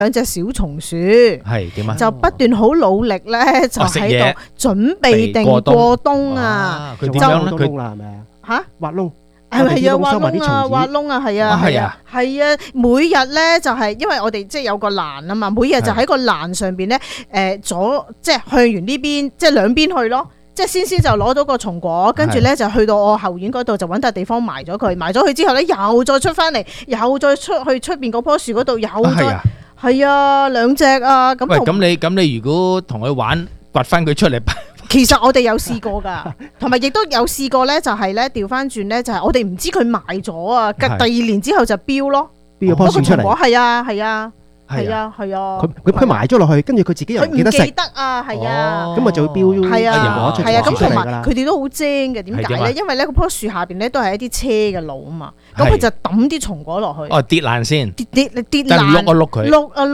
兩隻小松鼠係點啊？ 就不斷好努力咧，就喺度準備定過冬啊！ 佢點樣咧？ 佢係咪啊？ 嚇挖窿。 係啊，挖窿啊，挖窿啊，係啊，係啊，係啊，每日咧就係因為我哋即係有個欄啊嘛，每日就喺個欄上邊咧，即係向完呢邊，即係兩邊去咯。即係先就攞到個松果，跟住咧就去到我後院嗰度就揾笪地方埋咗佢，埋咗佢之後咧又再出翻嚟，又再出去出邊嗰棵樹嗰度，又再係啊兩隻啊咁。喂， 咁你如果同佢玩掘翻佢出嚟？ 其實我哋有試過㗎，同埋亦都有試過咧，就係咧調翻轉咧，就係我哋唔知佢埋咗啊，第二年之後就標咯， 標棵樹出嚟， 係啊係啊係啊係啊， 佢埋咗落去，跟住佢自己又唔記得食， 佢唔記得啊係啊， 咁咪就會標係啊係啊，咁同埋啦。 佢哋都好精嘅，點解咧？因為咧嗰棵樹下邊咧都係一啲車嘅路啊嘛，咁佢就抌啲松果落去。 哦，跌爛先， 跌爛， 碌一碌佢，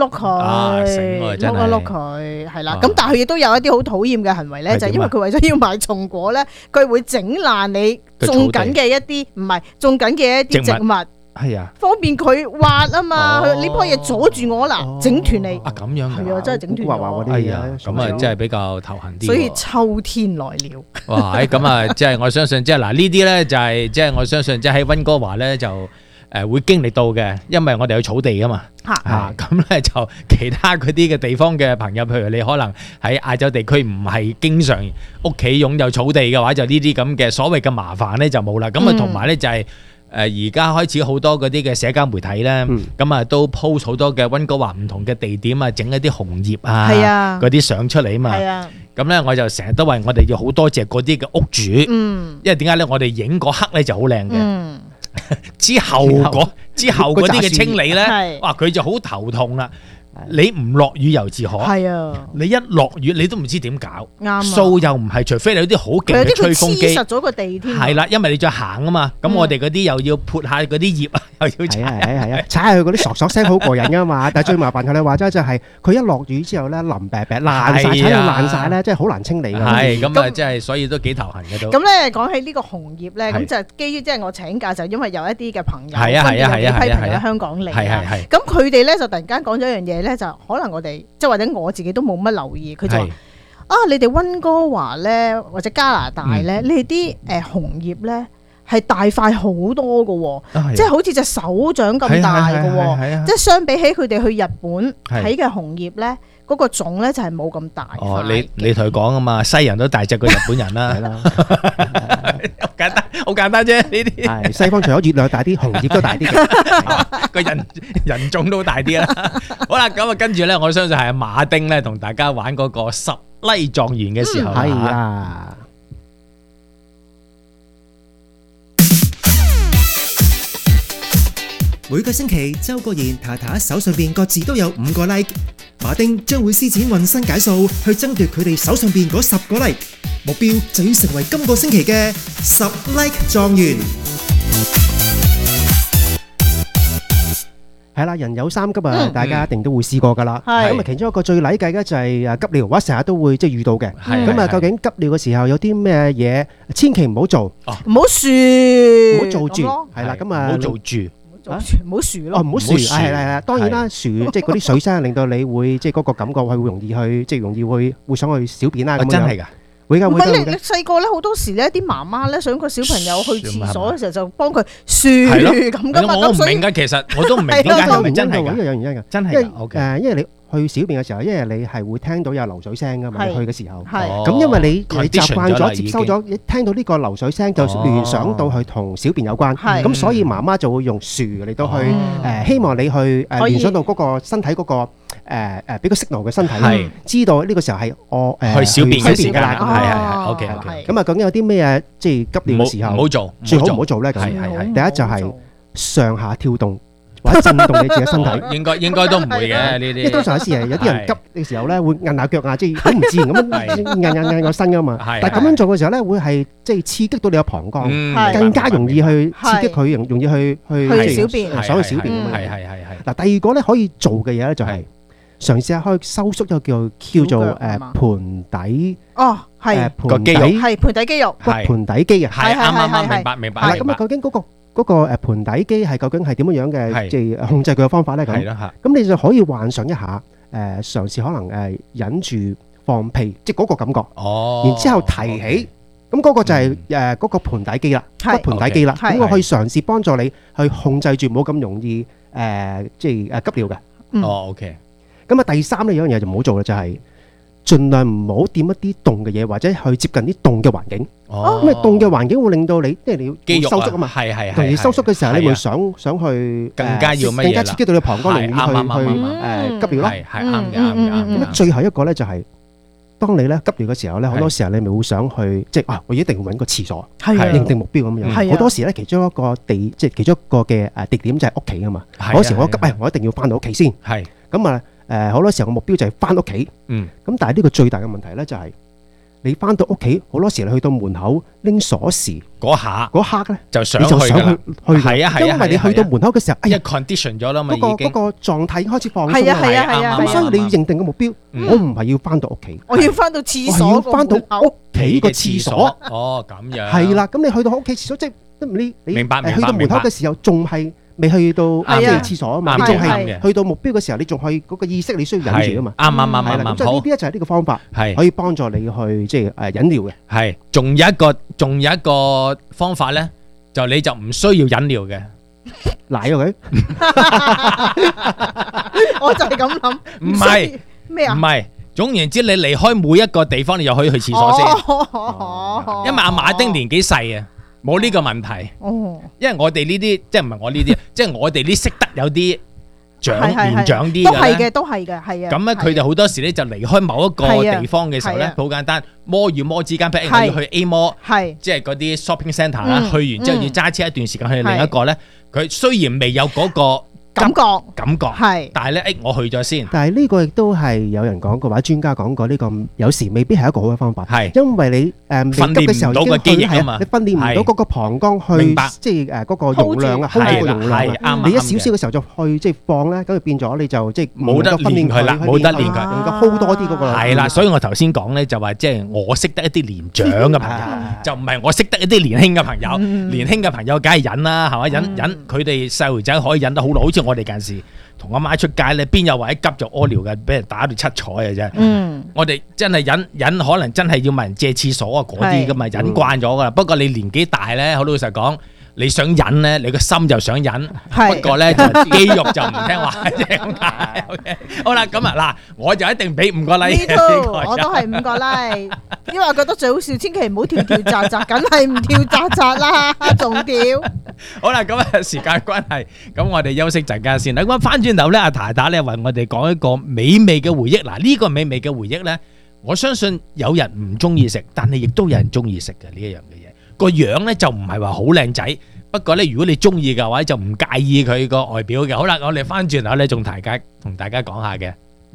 碌一碌佢，係啦。咁但係佢亦都有一啲好討厭嘅行為咧，就係因為佢為咗要買松果咧，佢會整爛你種緊嘅一啲唔係種緊嘅一啲植物。 係啊， 方便佢挖啊嘛，呢棵嘢阻住我啦，整斷你。 啊咁樣係啊，真係整斷咗。 係啊，咁啊真係比較頭痕啲。 所以秋天來了。 哇，咁啊，即係我相信，即係嗱呢啲咧就係即係我相信，即係喺溫哥華咧就會經歷到嘅，因為我哋有草地噶嘛。嚇，咁咧就其他嗰啲嘅地方嘅朋友，譬如你可能喺亞洲地區唔係經常屋企擁有草地嘅話，就呢啲咁嘅所謂嘅麻煩咧就冇啦。咁啊同埋咧就係。而家開始好多嗰啲嘅社交媒體咧，咁啊都 post 好多嘅溫哥華唔同嘅地點啊，整一啲紅葉啊，嗰啲相出嚟啊嘛。咁咧我就成日都話我哋要好多謝嗰啲嘅屋主，因為點解咧？我哋影嗰刻咧就好靚嘅，之後嗰啲嘅清理咧，哇佢就好頭痛啦。你唔落雨又自可，係啊！你一落雨你都唔知點搞，啱掃又唔係，除非你有啲好勁嘅吹風機， 黐實咗個地添。 係啦，因為你再行啊嘛，咁我哋嗰啲又要潑下嗰啲葉啊，又要踩， 係啊，踩下佢嗰啲索索聲好過癮噶嘛。但係最麻煩佢你話齋就係佢一落雨之後咧，淋白白爛晒，踩到爛晒咧，真係好難清理㗎。 係咁啊，即係所以都幾頭痕嘅都。 咁咧講起呢個紅葉咧，咁就基於即係我請假，就因為有一啲嘅朋友， 係啊， 有幾批朋友喺香港嚟啊，咁佢哋咧就突然間講咗一樣嘢咧，就可能我哋即係或者我自己都冇乜留意，佢就話啊，你哋溫哥華咧或者加拿大咧，你哋啲紅葉咧係大塊好多㗎喎，即係好似隻手掌咁大㗎喎，即係相比起佢哋去日本睇嘅紅葉咧，嗰個種咧就係冇咁大。 哦，你同佢講啊嘛，西人都大隻過日本人啦，係啦，好簡單啫呢啲。 係西方除咗月亮大啲，紅葉都大啲嘅， 個人種都大啲啦。好啦，咁啊跟住咧，我相信係馬丁咧同大家玩嗰個10厘狀元嘅時候啦。係啊。 每個星期，周國賢太太手上邊各自都有5個 like， 馬丁將會施展渾身解數去爭奪佢哋手上邊嗰10個 like， 目標就要成為今個星期嘅10 like 狀元。 係啦，人有三急啊，大家一定都會試過噶啦。咁啊，其中一個最禮計嘅就係急尿，我成日都會即係遇到嘅。咁啊，究竟急尿嘅時候有啲咩嘢千祈唔好做？ 唔好樹， 唔好做住。係啦，咁啊， 唔好做住。 唔好樹咯， 唔好樹，係啦，當然啦，樹即係嗰啲水聲令到你會即係嗰個感覺係會容易去，即係容易會想去小便啦咁樣。 真係㗎， 會㗎。 唔係你細個咧，好多時咧，啲媽媽咧想個小朋友去廁所嘅時候就幫佢樹咁噶嘛。 我唔明㗎，其實我都唔明點解係咪真係㗎？ 呢個有原因㗎， 真係㗎。 因為你去小便嘅時候，因為你係會聽到有流水聲噶嘛，你去嘅時候。 係。 咁因為你習慣咗接收咗，聽到呢個流水聲就聯想到去同小便有關。係。咁所以媽媽就會用樹嚟到去希望你去聯想到嗰個身體嗰個俾個 signal 嘅身體，知道呢個時候係我去小便嘅時間。 係。 OK。 咁啊，究竟有啲咩即係急尿嘅時候？ 唔好做， 最好唔好做咧。係。第一就係上下跳動。或者震動你自己身體， 應該都唔會嘅呢啲。 因為通常有時係有啲人急嘅時候咧，會摁下腳啊，即係好唔自然咁樣摁個身噶嘛。但係咁樣做嘅時候咧，會係即係刺激到你個膀胱，更加容易去刺激佢，容易去小便， 想去小便。 係。 嗱，第二個咧可以做嘅嘢咧就係嘗試下可以收縮一個叫做盆底。 哦，係盆底， 係盆底肌肉， 骨盆底肌啊。 係啱，明白。 咁啊，究竟嗰嗰個盤底肌係究竟係點樣嘅，即係控制佢嘅方法咧？咁咁你就可以幻想一下，嘗試可能忍住放屁，即係嗰個感覺。然之後提起，咁嗰個就係嗰個盤底肌啦，個盤底肌啦。咁我可以嘗試幫助你去控制住，冇咁容易即係急尿嘅。 OK。咁第三呢樣嘢就唔好做啦，就係盡量唔好掂一啲凍嘅嘢，或者去接近啲凍嘅環境。因為凍嘅環境會令到你，即係你要收縮啊嘛。同你收縮嘅時候，你會想去更加要乜嘢啦？ 更加刺激到你膀胱，容易去急尿咯。 係啱嘅。 咁最後一個咧就係，當你咧急尿嘅時候咧，好多時候你咪會想去，即係我一定要揾個廁所，認定目標咁樣。好多時咧，其中一個即係其中一個嘅地點就係屋企啊嘛。嗰時我急，我一定要翻到屋企先。係咁啊。好多時候個目標就係翻屋企，咁但係呢個最大嘅問題咧就係你翻到屋企，好多時你去到門口拎鎖匙嗰刻咧就想去，係啊，因為你去到門口嘅時候， 一 condition 咗啦嘛， 嗰個狀態已經開始放鬆啦，係啊，咁所以你要認定個目標，我唔係要翻到屋企， 我要翻到廁所， 我要翻到屋企個廁所。 哦，咁樣係啦，咁你去到屋企廁所，即係你去到門口嘅時候仲係未去到即係廁所啊嘛，你仲係去到目標嘅時候，你仲可以嗰個意識你需要忍住啊嘛。 啱。 咁所以呢啲就係呢個方法，係可以幫助你去即係忍尿嘅。 係，仲有一個方法咧，就你就唔需要忍尿嘅， 賴咗佢。 我就係咁諗， 唔係咩啊？唔係，總言之，你離開每一個地方，你就可以去廁所先。因為阿馬丁年紀細啊。冇呢個問題，因為我哋呢啲即係唔係我呢啲，即係我哋呢識得有啲年長啲嘅， 都係嘅，係啊。 咁咧，佢哋好多時咧就離開某一個地方嘅時候咧，好簡單，摩與摩之間，譬如我要去 A 摩，即係嗰啲 shopping centre 啦，去完之後要揸車一段時間去另一個咧，佢雖然未有嗰個感覺係，但係咧，我去咗先。 但係呢個亦都係有人講過，或者專家講過，呢個有時未必係一個好嘅方法。係，因為你訓練唔到個肌肉啊嘛， 你訓練唔到嗰個膀胱去，即係嗰個容量啊，hold住個容量。你一少少嘅時候就去即係放咧，咁就變咗你就即係冇得練佢啦，冇得練佢， 能夠 hold 多啲嗰個。 係啦，所以我頭先講咧就話，即係我識得一啲年長嘅朋友，就唔係我識得一啲年輕嘅朋友。年輕嘅朋友梗係忍啦，係嘛？忍佢哋細路仔可以忍得好耐，好似我哋近時。同阿媽出街咧，邊有話一急就屙尿嘅，俾人打到七彩嘅啫。我哋真係忍，可能真係要問人借廁所啊，嗰啲噶嘛，忍慣咗噶啦。不過你年紀大咧，好老實講，你想忍咧，你個心就想忍，不過咧就肌肉就唔聽話啫咁解。OK，好啦，咁啊嗱，我就一定俾5個 like。 我都係5個 like，因為我覺得最好笑，千祈唔好跳跳扎扎，梗係唔跳扎扎啦，仲跳。 好啦，咁啊時間關係，咁我哋休息陣間先。咁翻轉頭咧，阿太太咧為我哋講一個美味嘅回憶。嗱，呢個美味嘅回憶咧，我相信有人唔中意食，但係亦都有人中意食嘅呢一樣嘅嘢。個樣咧就唔係話好靚仔，不過咧如果你中意嘅話，就唔介意佢個外表嘅。好啦，我哋翻轉頭咧，仲同大家講下嘅。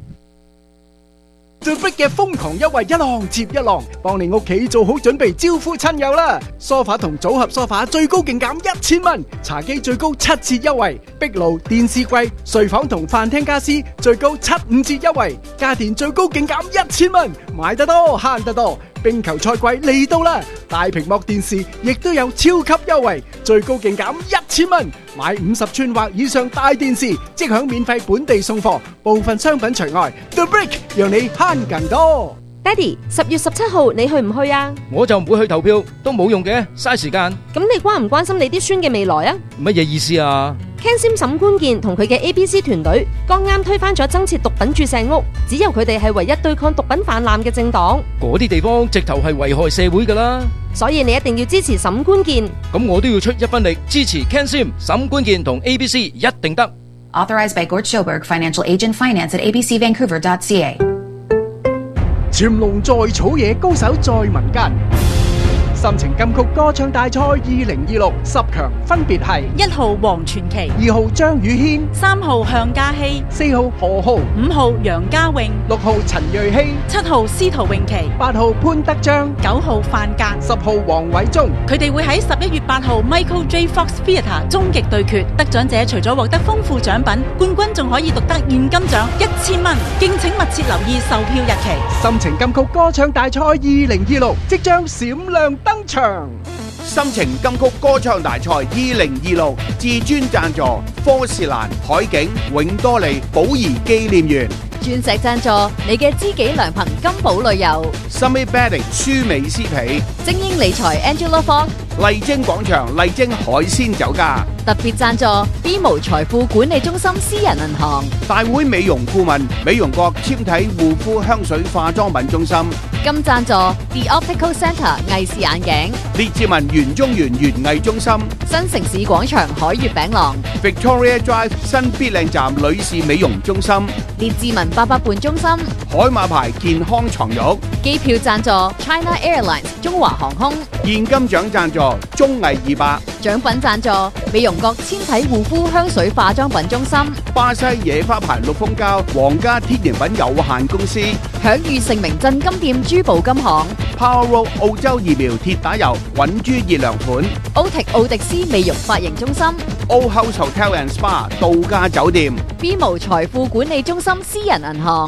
The Brick 嘅瘋狂優惠一浪接一浪，幫你屋企做好準備招呼親友啦！梳化同組合梳化最高勁減1000蚊，茶几最高7折優惠，壁爐、電視櫃、睡房同飯廳家私最高75折優惠，家電最高勁減1000蚊，買得多慳得多。冰球賽季嚟到啦！大屏幕電視亦都有超級優惠，最高勁減1000蚊，買50寸或以上大電視即享免費本地送貨，部分商品除外。The Brick 讓你慳更多。 爹哋，10月17號你去唔去啊？ 我就唔會去投票，都冇用嘅，嘥時間。 咁你關唔關心你啲孫嘅未來啊？ 乜嘢意思啊 ？Ken Sim 沈官健同佢嘅 ABC 團隊剛啱推翻咗增設毒品注射屋，只有佢哋係唯一對抗毒品氾濫嘅政黨。 嗰啲地方直頭係危害社會噶啦， 所以你一定要支持沈官健。 咁我都要出一分力支持 Ken Sim 沈官健同 ABC， 一定得。 Authorized by Gord Schoberg, Financial Agent, Finance at abcvancouver.ca。 潛龍在草野，高手在民間。心情金曲歌唱大賽2026 10強分別係 1號黃傳奇、 2號張宇軒、 3號向嘉熙、 4號何浩、 5號楊家穎、 6號陳瑞希、 7號司徒詠琪、 8號潘德章、 9號范格、 10號黃偉忠。佢哋會喺11月8號 Michael J. Fox Theatre 終極對決，得獎者除咗獲得豐富獎品，冠軍仲可以獨得現金獎1000蚊。敬請密切留意售票日期。 心情金曲歌唱大賽2026即將閃亮登場。 心情金曲歌唱大賽2026至尊贊助科士蘭、海景、永多利、寶儀紀念園。 鑽石贊助你嘅知己良朋金寶旅遊。 Summit Bedding 舒美斯皮。 精英理財 Angela Fong。 麗晶廣場麗晶海鮮酒家。 特別贊助 BMO 財富管理中心私人銀行。 大會美容顧問美容國纖體護膚香水化妝品中心。 金贊助 The Optical Centre 藝視眼鏡。 列治文園中園園藝中心。 新城市廣場海悅餅廊。 Victoria Drive 新必靚站女士美容中心。 列治文88伴中心。 海馬牌健康床褥。 機票贊助 China Airlines 中華航空。 現金獎贊助綜藝200。 獎品贊助美容國纖體護膚香水化妝品中心。 巴西野花牌綠蜂膠皇家天然品有限公司。 享譽盛名鎮金店珠寶金行。 Power Road 澳洲疫苗鐵打油穩珠熱涼盤。 奧迪斯美容髮型中心。 Old House Hotel and Spa 度假酒店。 BMO 財富管理中心私人銀行。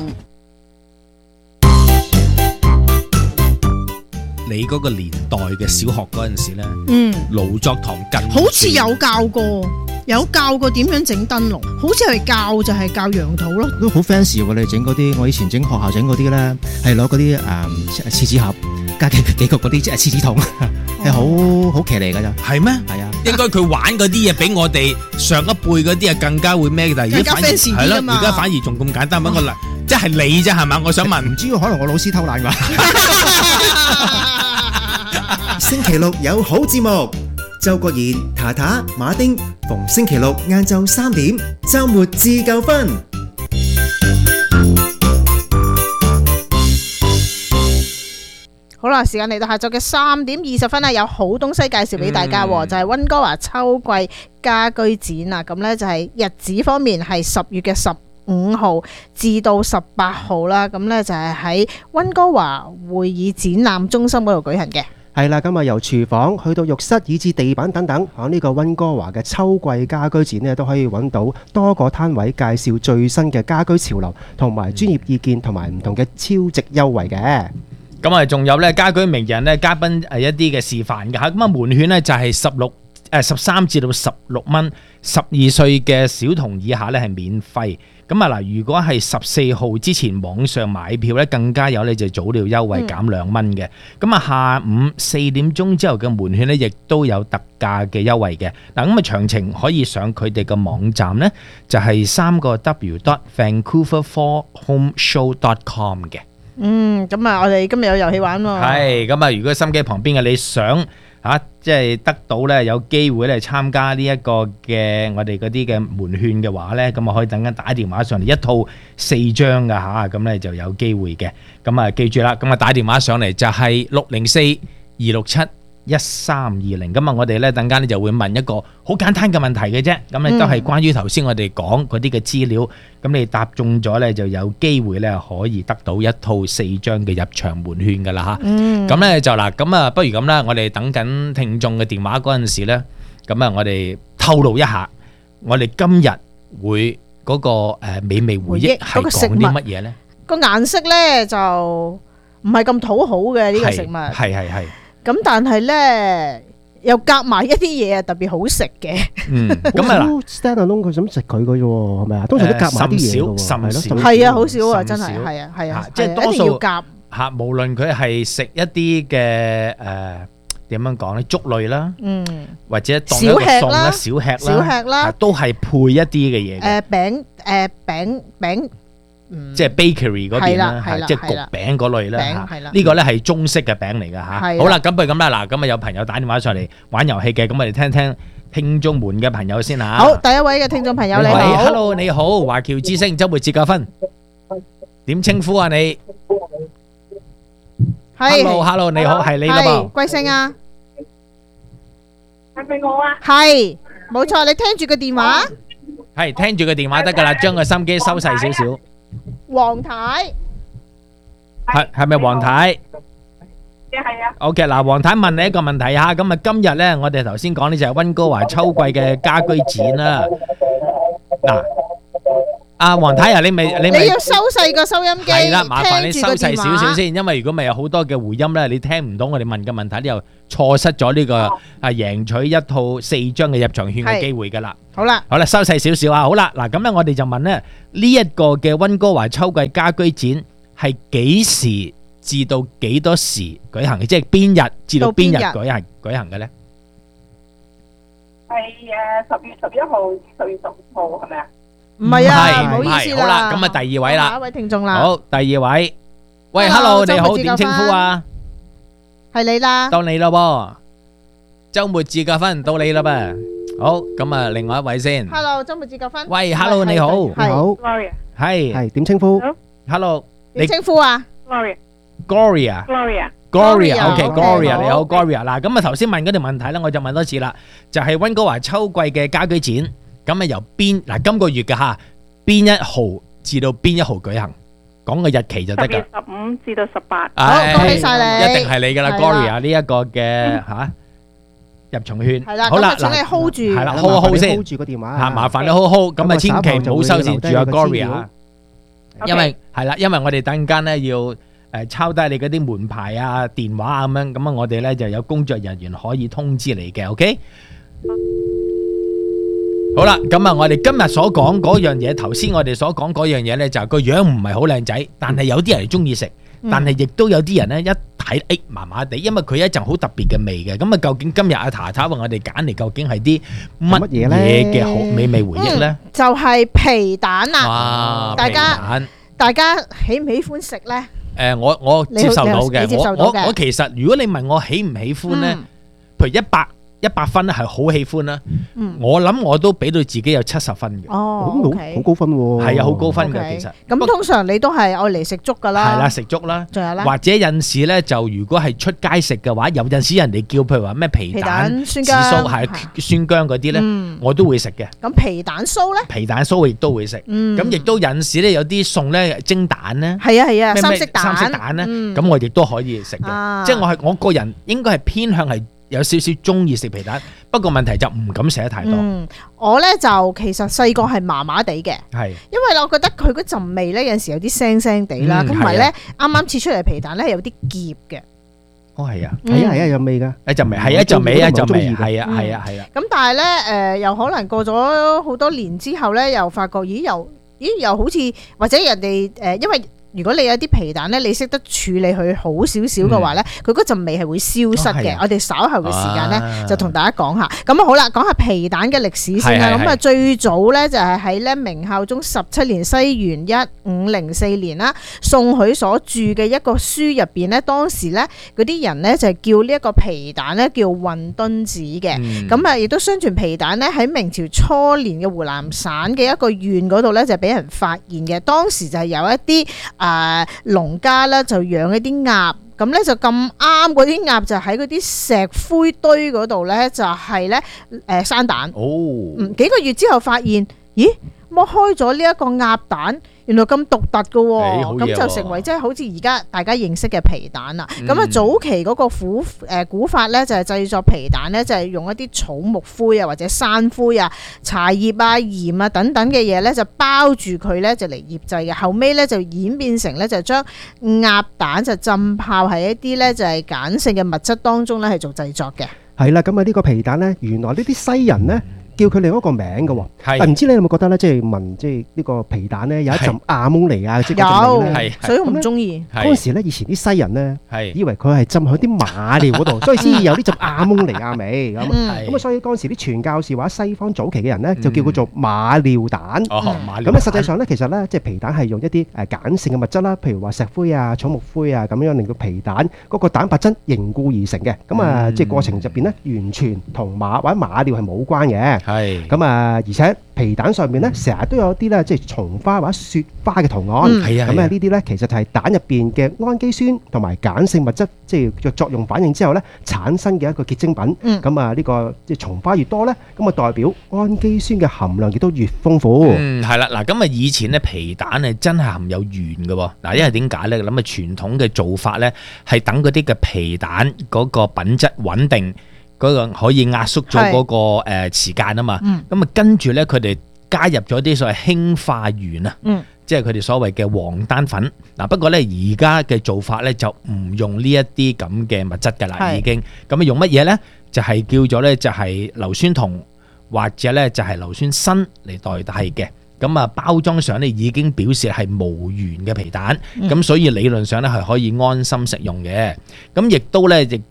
你嗰個年代嘅小學嗰陣時咧，勞作堂近好似有教過點樣整燈籠，好似係就係教羊肚咯， 都好 fancy 喎！你整嗰啲，我以前整學校整嗰啲咧，係攞嗰啲廁紙盒加幾個嗰啲廁紙筒，係好騎呢㗎咋？ 係咩？ 係啊， 應該佢玩嗰啲嘢比我哋上一輩嗰啲啊更加會咩？但係而家反而係咯，而家反而仲咁簡單揾個例，即係你啫係嘛？我想問， 唔知可能我老師偷懶啩？ 星期六有好節目，周國賢、塔塔、馬丁，逢星期六晏晝3點，週末自夠分。 好啦，時間嚟到下晝嘅3點20分啦，有好東西介紹俾大家，就係溫哥華秋季家居展啊！咁呢就係日子方面係10月嘅15號至到18號啦，咁呢就係喺溫哥華會議展覽中心嗰度舉行嘅。 係啦，今日由廚房去到浴室以至地板等等，喺呢個溫哥華嘅秋季家居展呢，都可以揾到多個攤位介紹最新嘅家居潮流，同埋專業意見同埋唔同嘅超值優惠嘅。 咁啊，仲有咧家居名人咧嘉賓一啲嘅示範嘅嚇，咁啊門券咧就係13至到16蚊，12歲嘅小童以下咧係免費。咁啊嗱，如果係14號之前網上買票咧，更加有咧就早鳥優惠減2蚊嘅。咁啊下午4點鐘之後嘅門券咧，亦都有特價嘅優惠嘅。嗱，咁啊詳情可以上佢哋嘅網站咧，就係3w.vancouverforhomeshow.com 嘅。 咁啊，我哋今日有遊戲玩喎。 係，咁啊，如果心機旁邊嘅你想即係得到咧有機會咧參加呢一個嘅我哋嗰啲嘅門券嘅話咧，咁啊可以等緊打電話上嚟，一套4張㗎嚇，咁咧就有機會嘅。咁啊記住啦，咁啊打電話上嚟就係604-267-1320。咁啊我哋咧等間咧就會問一個好簡單嘅問題嘅啫，咁咧都係關於頭先我哋講嗰啲嘅資料。咁你答中咗咧，就有機會咧可以得到一套4張嘅入場門券噶啦嚇。咁咧就嗱，咁啊不如咁啦，我哋等緊聽眾嘅電話嗰陣時咧，咁啊我哋透露一下，我哋今日會嗰個美味回憶係講啲乜嘢咧？ 個顏色咧就唔係咁討好嘅呢個食物。 係。 咁但係咧又夾埋一啲嘢啊，特別好食嘅。 咁啊嗱 ，stand alone 佢想食佢嘅啫喎，係咪啊？通常都夾埋啲嘢嘅喎， 係啊，好少啊，真係係啊， 即係多數一定要夾嚇。無論佢係食一啲嘅點樣講咧，粥類啦，或者當一個餸啦，小吃啦，都係配一啲嘅嘢嘅。 餅。 即係 bakery 嗰邊啦，即係焗餅嗰類啦。呢個咧係中式嘅餅嚟㗎嚇。好啦，咁不如咁啦，嗱，咁啊有朋友打電話上嚟玩遊戲嘅，咁我哋聽聽聽眾們嘅朋友先嚇。 好，第一位嘅聽眾朋友你好。 喂 ，Hello， 你好，華僑之星週末節夠分，點稱呼啊你？Hello， 你好，係你啦噃。 貴姓啊？ 係咪我啊？ 係，冇錯，你聽住個電話。 係聽住個電話得㗎啦，將個心機收細少少。 黃太係咪黃太？ 係啊。 OK， 嗱，黃太問你一個問題嚇，咁啊今日咧，我哋頭先講呢就係溫哥華秋季嘅家居展啦。嗱， 阿黃太啊，你要收細個收音機， 係啦，麻煩你收細聽住個電話少少先，因為如果咪有好多嘅回音咧，你聽唔到我哋問嘅問題，你又錯失咗呢個贏取一套4張嘅入場券嘅機會噶啦。 好啦， 收細少少啊，好啦，嗱咁咧我哋就問咧呢一個嘅溫哥華秋季家居展係幾時至到幾多時舉行嘅？即係邊日至到邊日舉行嘅咧？ 係10月11號至10月15號係咪啊？ 唔係啊，唔好意思啦。 好啦，咁啊第二位啦， 下一位聽眾啦。 好，第二位，喂 ，Hello， 你好，點稱呼啊？ 係你啦。 到你咯噃，周末自救分到你啦噃。好，咁啊，另外一位先。 Hello，周末自救分。 喂 ，Hello， 你好。 你好。 Gloria。 係點稱呼 ？Hello。 點稱呼啊 ？Gloria。 Gloria，OK，Gloria，你好 Gloria。嗱，咁啊頭先問嗰條問題咧，我就問多次啦，就係溫哥華秋季嘅家居展。咁啊由今個月嘅吓邊1號至到邊1號舉行，講個日期就得噶。 10月15至到18。 好，恭喜晒你， 一定係你噶啦 ，Gloria 呢一個嘅吓入場券。 係啦， 好啦， 請你 hold 住， 係啦 ，hold 先 ，hold 住個電話吓，麻煩你 hold，咁啊千祈唔好收線住啊 ，Gloria，因為係啦，因為我哋等間咧要抄低你嗰啲門牌啊、電話啊咁樣，咁啊我哋咧就有工作人員可以通知你嘅 ，OK。好啦，咁啊，我哋今日所講嗰樣嘢，頭先我哋所講嗰樣嘢咧，就係個樣唔係好靚仔，但係有啲人係中意食，但係亦都有啲人咧一睇麻麻地，因為佢一陣好特別嘅味嘅。咁啊，究竟今日阿查查為我哋揀嚟，究竟係啲乜嘢嘅好美味回憶咧？ 就係皮蛋啊！ 哇， 大家喜唔喜歡食咧？ 我接受到嘅，我其實如果你問我喜唔喜歡咧，譬如100分咧係好喜歡啦，我諗我都俾到自己有70分嘅。 哦， 好高分喎。 係啊，好高分嘅其實。 咁通常你都係愛嚟食粥噶啦。 係啦，食粥啦。 仲有咧？ 或者有陣時咧，就如果係出街食嘅話，有陣時人哋叫譬如話咩皮蛋、紫蘇係酸薑嗰啲咧，我都會食嘅。 咁皮蛋酥咧？皮蛋酥亦都會食。咁亦都有陣時咧，有啲餸咧蒸蛋咧。 係啊，三色蛋咧，咁我亦都可以食嘅。即係我個人應該係偏向係有少少中意食皮蛋，不過問題就唔敢食得太多。 我咧就其實細個係麻麻地嘅， 係因為我覺得佢嗰陣味咧有陣時有啲腥腥地啦，同埋咧啱啱切出嚟皮蛋咧有啲澀嘅。 哦，係啊， 係啊，有味噶， 一陣味係一陣味，係啊。 咁但係咧又可能過咗好多年之後咧，又發覺咦又好似或者人哋因為。如果你有啲皮蛋咧，你識得處理佢好少少嘅話咧，佢嗰陣味係會消失嘅。我哋稍後嘅時間咧，就同大家講下。咁好啦，講下皮蛋嘅歷史先啦。咁啊，最早咧就係喺咧明孝宗17年西元1504年啦，宋許所著嘅一個書入邊咧，當時咧嗰啲人咧就叫呢一個皮蛋咧叫混敦子嘅。咁啊，亦都相傳皮蛋咧喺明朝初年嘅湖南省嘅一個縣嗰度咧就俾人發現嘅。當時就係有一啲農家咧就養一啲鴨，咁咧就咁啱嗰啲鴨就喺嗰啲石灰堆嗰度咧就係咧生蛋。幾個月之後發現，咦，剝開咗呢一個鴨蛋，原來咁獨特嘅喎，咁就成為即係好似而家大家認識嘅皮蛋啦。咁啊早期嗰個古法咧就係製作皮蛋咧就係用一啲草木灰啊或者山灰啊、茶葉啊、鹽啊等等嘅嘢咧就包住佢咧就嚟醃製嘅。後尾咧就演變成咧就將鴨蛋就浸泡喺一啲咧就係鹼性嘅物質當中咧係做製作嘅。 係啦，咁啊呢個皮蛋咧，原來呢啲西人咧叫佢另一個名嘅喎。係，唔知你有冇覺得咧，即係聞即係呢個皮蛋咧有一陣亞蒙尼亞即係嗰陣味咧， 所以我唔中意。 嗰陣時咧，以前啲西人咧以為佢係浸喺啲馬尿嗰度，所以先至有呢陣亞蒙尼亞味咁。咁啊，所以嗰陣時啲傳教士或者西方早期嘅人咧，就叫佢做馬尿蛋。咁咧實際上咧，其實咧即係皮蛋係用一啲鹼性嘅物質啦，譬如話石灰啊、草木灰啊咁樣令到皮蛋嗰個蛋白質凝固而成嘅。咁啊，即係過程入邊咧，完全同馬或者馬尿係冇關嘅。係咁啊，而且皮蛋上面咧，成日都有啲咧，即係松花或者雪花嘅圖案。係啊，咁啊呢啲咧，其實就係蛋入邊嘅氨基酸同埋鹼性物質，即係作用反應之後咧，產生嘅一個結晶品。咁啊，呢個即係松花越多咧，咁啊代表氨基酸嘅含量亦都越豐富。 係啦，嗱，咁啊以前咧皮蛋係真係含有鉛嘅喎。嗱，因為點解咧？咁啊傳統嘅做法咧，係等嗰啲嘅皮蛋嗰個品質穩定。嗰個可以壓縮咗嗰個時間啊嘛，咁啊跟住咧佢哋加入咗啲所謂氫化鉛啊，即係佢哋所謂嘅黃單粉。嗱，不過咧而家嘅做法咧就唔用呢一啲咁嘅物質㗎啦，已經咁用乜嘢咧？就係叫做咧就係硫酸銅或者咧就係硫酸鋅嚟代替嘅。咁啊，包裝上咧已經表示係無鉛嘅皮蛋，咁所以理論上咧係可以安心食用嘅。咁亦都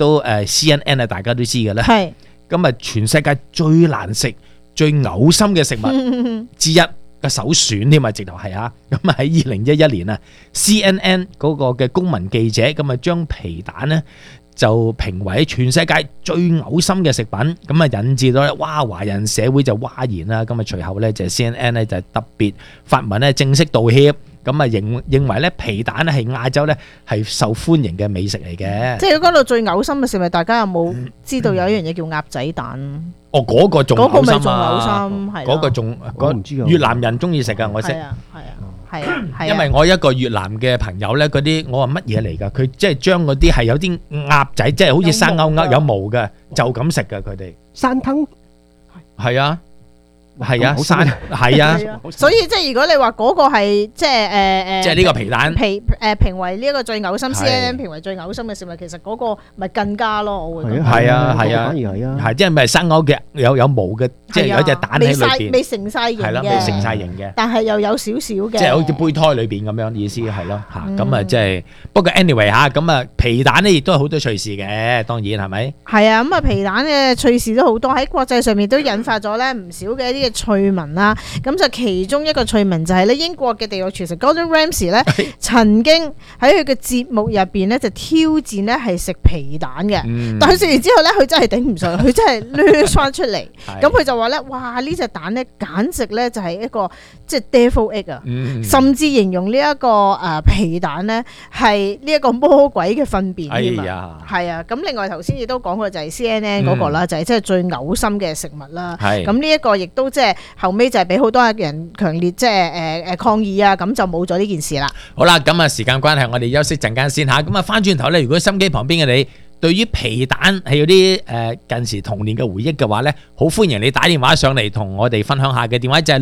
CNN 啊，大家都知嘅咧。係。咁啊，全世界最難食、最嘔心嘅食物之一嘅首選添啊，直頭係啊。咁啊喺2011年啊 ，CNN 嗰個嘅公民記者咁啊將皮蛋咧就評為全世界最嘔心嘅食品，咁啊引致到咧，哇！華人社會就嘩然啦。咁啊隨後咧就 CNN 咧就特別發文咧正式道歉，咁啊認為咧皮蛋咧係亞洲咧係受歡迎嘅美食嚟嘅。 即係嗰度最嘔心嘅食物，大家有冇知道有一樣嘢叫鴨仔蛋？ 哦，嗰個仲嘔心啊！ 嗰個咪仲嘔心，係嗰個仲越南人中意食噶，我識。因為我一個越南嘅朋友咧，嗰啲我話乜嘢嚟㗎？佢即係將嗰啲係有啲鴨仔，即係好似生勾勾有毛嘅，就咁食㗎佢哋。 山吞係啊。係啊，山係啊， 所以即係如果你話嗰個係即係呢個皮蛋評為呢一個最嘔心 CNN 評為最嘔心嘅食物，其實嗰個咪更加咯，我會覺得係啊，反而係啊，係即係咪生勾嘅有毛嘅，即係有隻蛋喺裏邊， 未成晒型嘅， 係啦，未成晒型嘅， 但係又有少少嘅， 即係好似胚胎裏邊咁樣意思係咯嚇，咁啊即係不過 anyway 嚇，咁啊皮蛋咧亦都係好多趣事嘅，當然係咪？係啊，咁啊皮蛋嘅趣事都好多，喺國際上面都引發咗咧唔少嘅一啲嘅趣聞啦，咁就其中一個趣聞就係咧，英國嘅地獄廚神 Gordon Ramsay 咧，曾經喺佢嘅節目入邊咧就挑戰咧係食皮蛋嘅，但佢食完之後咧，佢真係頂唔順，佢真係掠翻出嚟，咁佢就話咧，哇！呢隻蛋咧簡直咧就係一個即係 devil egg 啊，甚至形容呢一個皮蛋咧係呢一個魔鬼嘅糞便添啊，係啊，咁另外頭先亦都講過就係 CNN 嗰個啦，就係即係最嘔心嘅食物啦，咁呢一個亦都即係。後尾就係俾好多人強烈即係抗議啊，咁就冇咗呢件事啦。 好啦，咁啊時間關係，我哋休息陣間先嚇。咁啊翻轉頭咧，如果心機旁邊嘅你對於皮蛋係有啲近時童年嘅回憶嘅話咧，好歡迎你打電話上嚟同我哋分享下嘅電話就係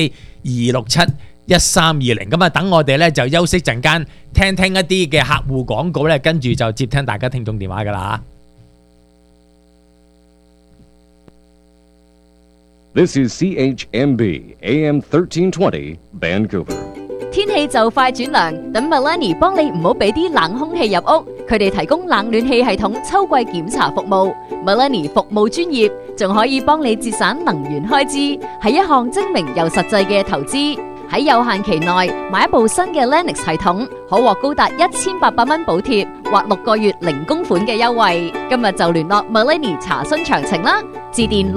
604-267-1320。咁啊等我哋咧就休息陣間聽聽一啲嘅客戶廣告咧，跟住就接聽大家聽眾電話噶啦嚇。 This is CHMB AM 1320 Vancouver。 天氣就快轉涼，等 Melanie 幫你唔好俾啲冷空氣入屋。佢哋提供冷暖氣系統秋季檢查服務。Melanie 服務專業，仲可以幫你節省能源開支，係一項精明又實際嘅投資。喺有限期內買一部新嘅 Lennox 系統，可獲高達1800蚊補貼或6個月零供款嘅優惠。今日就聯絡 Melanie 查詢詳情啦，致電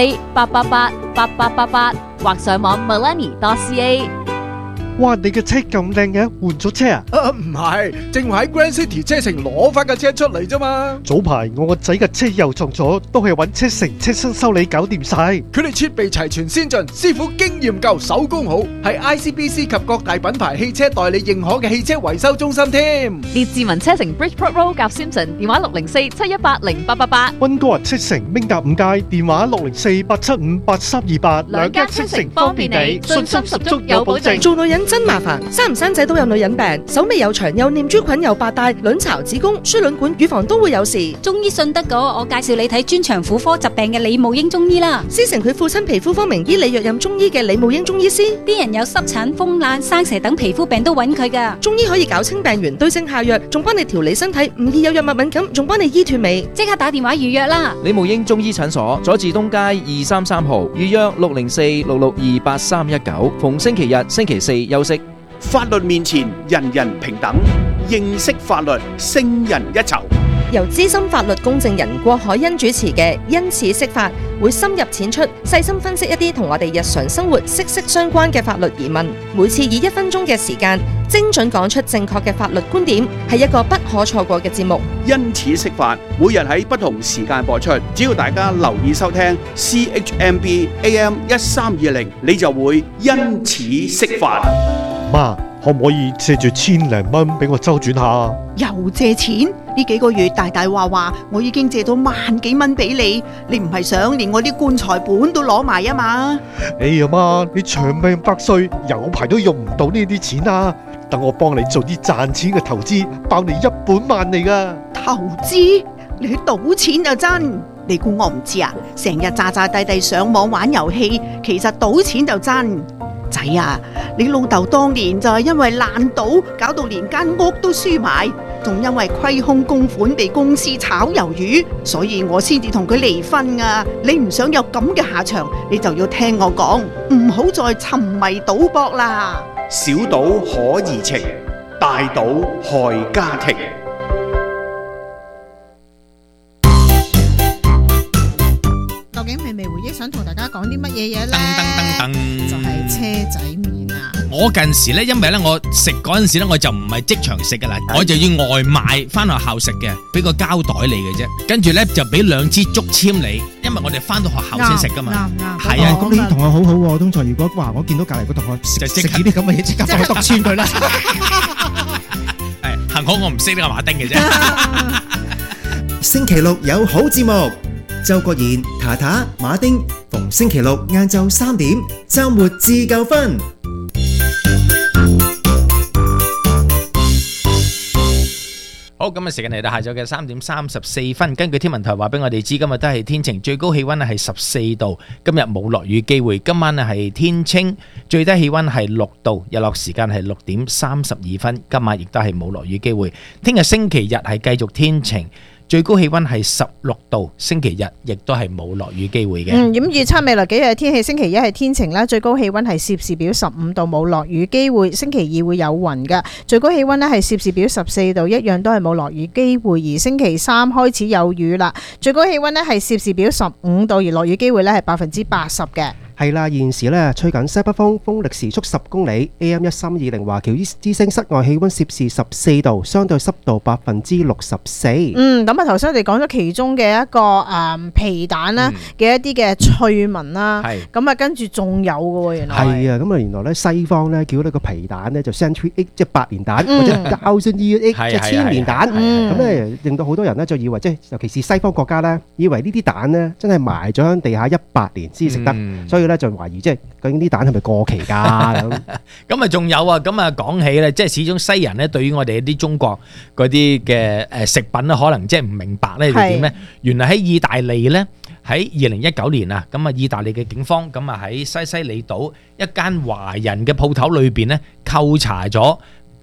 604-888-8888或上網 melanie.ca。 哇！你嘅車咁靚嘅，換咗車啊？ 唔係，正話喺 Grand City 車城攞翻架車出嚟啫嘛。 早排我個仔嘅車又撞咗，都係揾車城車身修理搞掂晒。 佢哋設備齊全先進，師傅經驗夠，手工好，係 ICBC 及各大品牌汽車代理認可嘅汽車維修中心添。 列治文車城 Bridgeport Road 夾 Simpson， 電話604-718-0888。 溫哥華車城明達5街，電話604-875-8328。 兩家車城方便你，信心十足有保證。 做女人真麻煩，生唔生仔都有女人病，手尾又長，又念珠菌，又白帶，卵巢、子宮、輸卵管、乳房都會有事。 中醫信得過，我介紹你睇專長婦科疾病嘅李慕英中醫啦。 師承佢父親皮膚科名醫李若任中醫嘅李慕英中醫師， 啲人有濕疹、風癩、生蛇等皮膚病都揾佢噶。 中醫可以搞清病源，對症下藥，仲幫你調理身體，唔易有藥物敏感，仲幫你醫脫味。 即刻打電話預約啦！ 李慕英中醫診所，佐治東街233號，預約604-662-8319，逢星期日、星期四休息。 法律面前人人平等，認識法律勝人一籌。 由資深法律公證人郭海欣主持嘅因此釋法，會深入淺出，細心分析一啲同我哋日常生活息息相關嘅法律疑問。每次以1分鐘嘅時間，精準講出正確嘅法律觀點，係一個不可錯過嘅節目。 因此釋法，每日喺不同時間播出，只要大家留意收聽 CHMB AM 1320，你就會因此釋法。 媽， 可唔可以借住千零蚊俾我周轉下？ 又借錢？呢幾個月大大話我已經借到萬幾蚊俾你，你唔係想連我啲棺材本都攞埋啊嘛？ 哎呀媽，你長命百歲，有排都用唔到呢啲錢啊！等我幫你做啲賺錢嘅投資，包你一本萬利噶。 投資？你去賭錢就真？你估我唔知啊？成日詐詐諦諦上網玩遊戲，其實賭錢就真。仔啊，你老豆當年就係因為爛賭，搞到連間屋都輸埋，仲因為虧空公款被公司炒魷魚，所以我先至同佢離婚啊！你唔想有咁嘅下場，你就要聽我講，唔好再沉迷賭博啦。 小賭可怡情，大賭害家庭。 究竟微微回憶想同大家講啲乜嘢嘢咧？就係車仔麵啊！ 我近時咧，因為咧我食嗰陣時咧，我就唔係即場食噶啦，我就要外賣翻學校食嘅，俾個膠袋你嘅啫，跟住咧就俾2支竹籤你，因為我哋翻到學校先食噶嘛。 係啊，咁你啲同學好好喎，通常如果哇我見到隔離個同學食呢啲咁嘅嘢，即刻幫佢篤籤佢啦。 係幸好我唔識呢個馬丁嘅啫。 星期六有好節目，周國賢、塔塔、馬丁，逢星期六晏晝3點，週末自夠分。 好，今日時間嚟到下晝嘅3點34分。根據天文台話俾我哋知，今日都係天晴，最高氣溫係14度。今日冇落雨機會，今晚係天清，最低氣溫係6度，日落時間係6點32分。今晚亦都係冇落雨機會。聽日星期日係繼續天晴。最高氣溫係16度，星期日亦都係冇落雨機會嘅。 咁預測未來幾日嘅天氣，星期一係天晴啦，最高氣溫係攝氏表15度，冇落雨機會。星期二會有雲㗎，最高氣溫咧係攝氏表14度，一樣都係冇落雨機會。而星期三開始有雨啦，最高氣溫咧係攝氏表15度，而落雨機會咧係80%嘅。 係啦，現時咧吹緊西北風，風力時速10公里 ，AM 1320華僑之聲室外氣溫攝氏14度，相對濕度64%。 咁啊頭先我哋講咗其中嘅一個皮蛋啦嘅一啲嘅趣聞啦，咁啊跟住仲有嘅喎，原來係啊，咁啊原來咧西方咧叫呢個皮蛋咧就 century egg 即係百年蛋，或者 thousand year egg 即係千年蛋，咁咧令到好多人咧就以為即係尤其是西方國家咧，以為呢啲蛋咧真係埋咗喺地下100年先食得，所以咧就懷疑即係究竟啲蛋係咪過期㗎咁啊仲有啊，咁啊講起咧，即係始終西人咧對於我哋啲中國嗰啲嘅食品咧，可能即係唔明白咧，就點咧？原來喺意大利咧，喺2019年啊，咁啊意大利嘅警方咁啊喺西西里島一間華人嘅鋪頭裏邊咧，扣查咗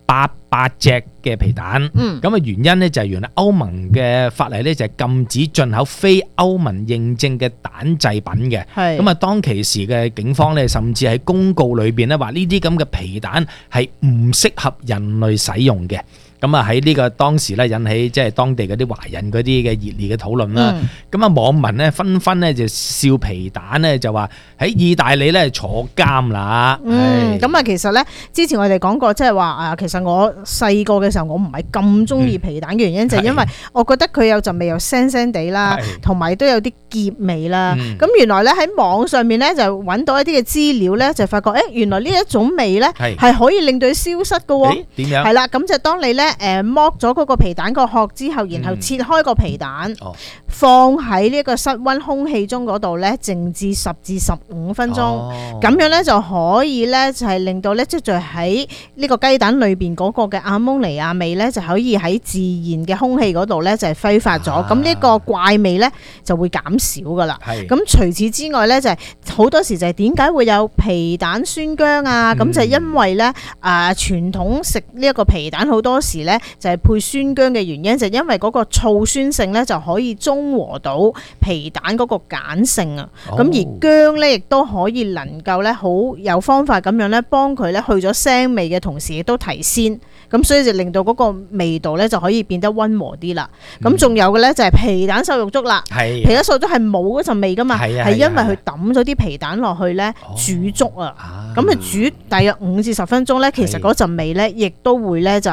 800隻嘅皮蛋，咁啊原因咧就係原來歐盟嘅法例咧就係禁止進口非歐盟認證嘅蛋製品嘅，咁啊當其時嘅警方咧甚至喺公告裏邊咧話呢啲咁嘅皮蛋係唔適合人類使用嘅。咁啊喺呢個當時咧引起即係當地嗰啲華人嗰啲嘅熱烈嘅討論啦。咁啊網民咧紛紛咧就笑皮蛋咧就話喺意大利咧坐監啦。 咁啊其實咧之前我哋講過，即係話其實我細個嘅時候我唔係咁中意皮蛋嘅原因就係因為我覺得佢有陣味又腥腥地啦，同埋都有啲澀味啦。咁原來咧喺網上面咧就揾到一啲嘅資料咧，就發覺原來呢一種味咧係可以令到佢消失嘅喎。 點樣？ 係啦，咁就當你咧剝咗嗰個皮蛋個殼之後，然後切開個皮蛋，放喺呢個室溫空氣中嗰度咧，靜置10至15分鐘，咁樣咧就可以咧就係令到咧積聚喺呢個雞蛋裏邊嗰個嘅阿蒙尼亞味咧，就可以喺自然嘅空氣嗰度咧就係揮發咗，咁呢個怪味咧就會減少噶啦。咁除此之外咧就係好多時就係點解會有皮蛋酸薑啊？咁就係因為咧傳統食呢一個皮蛋好多時咧就係配酸薑嘅原因，就因為嗰個醋酸性咧就可以中和到皮蛋嗰個鹼性啊。咁而薑咧亦都可以能夠咧好有方法咁樣咧幫佢咧去咗腥味嘅同時亦都提鮮，咁所以就令到嗰個味道咧就可以變得溫和啲啦。咁仲有嘅咧就係皮蛋瘦肉粥啦。皮蛋瘦肉粥係冇嗰陣味噶嘛，係因為佢抌咗啲皮蛋落去咧煮粥啊。咁啊煮大約5至10分鐘咧，其實嗰陣味咧亦都會咧就係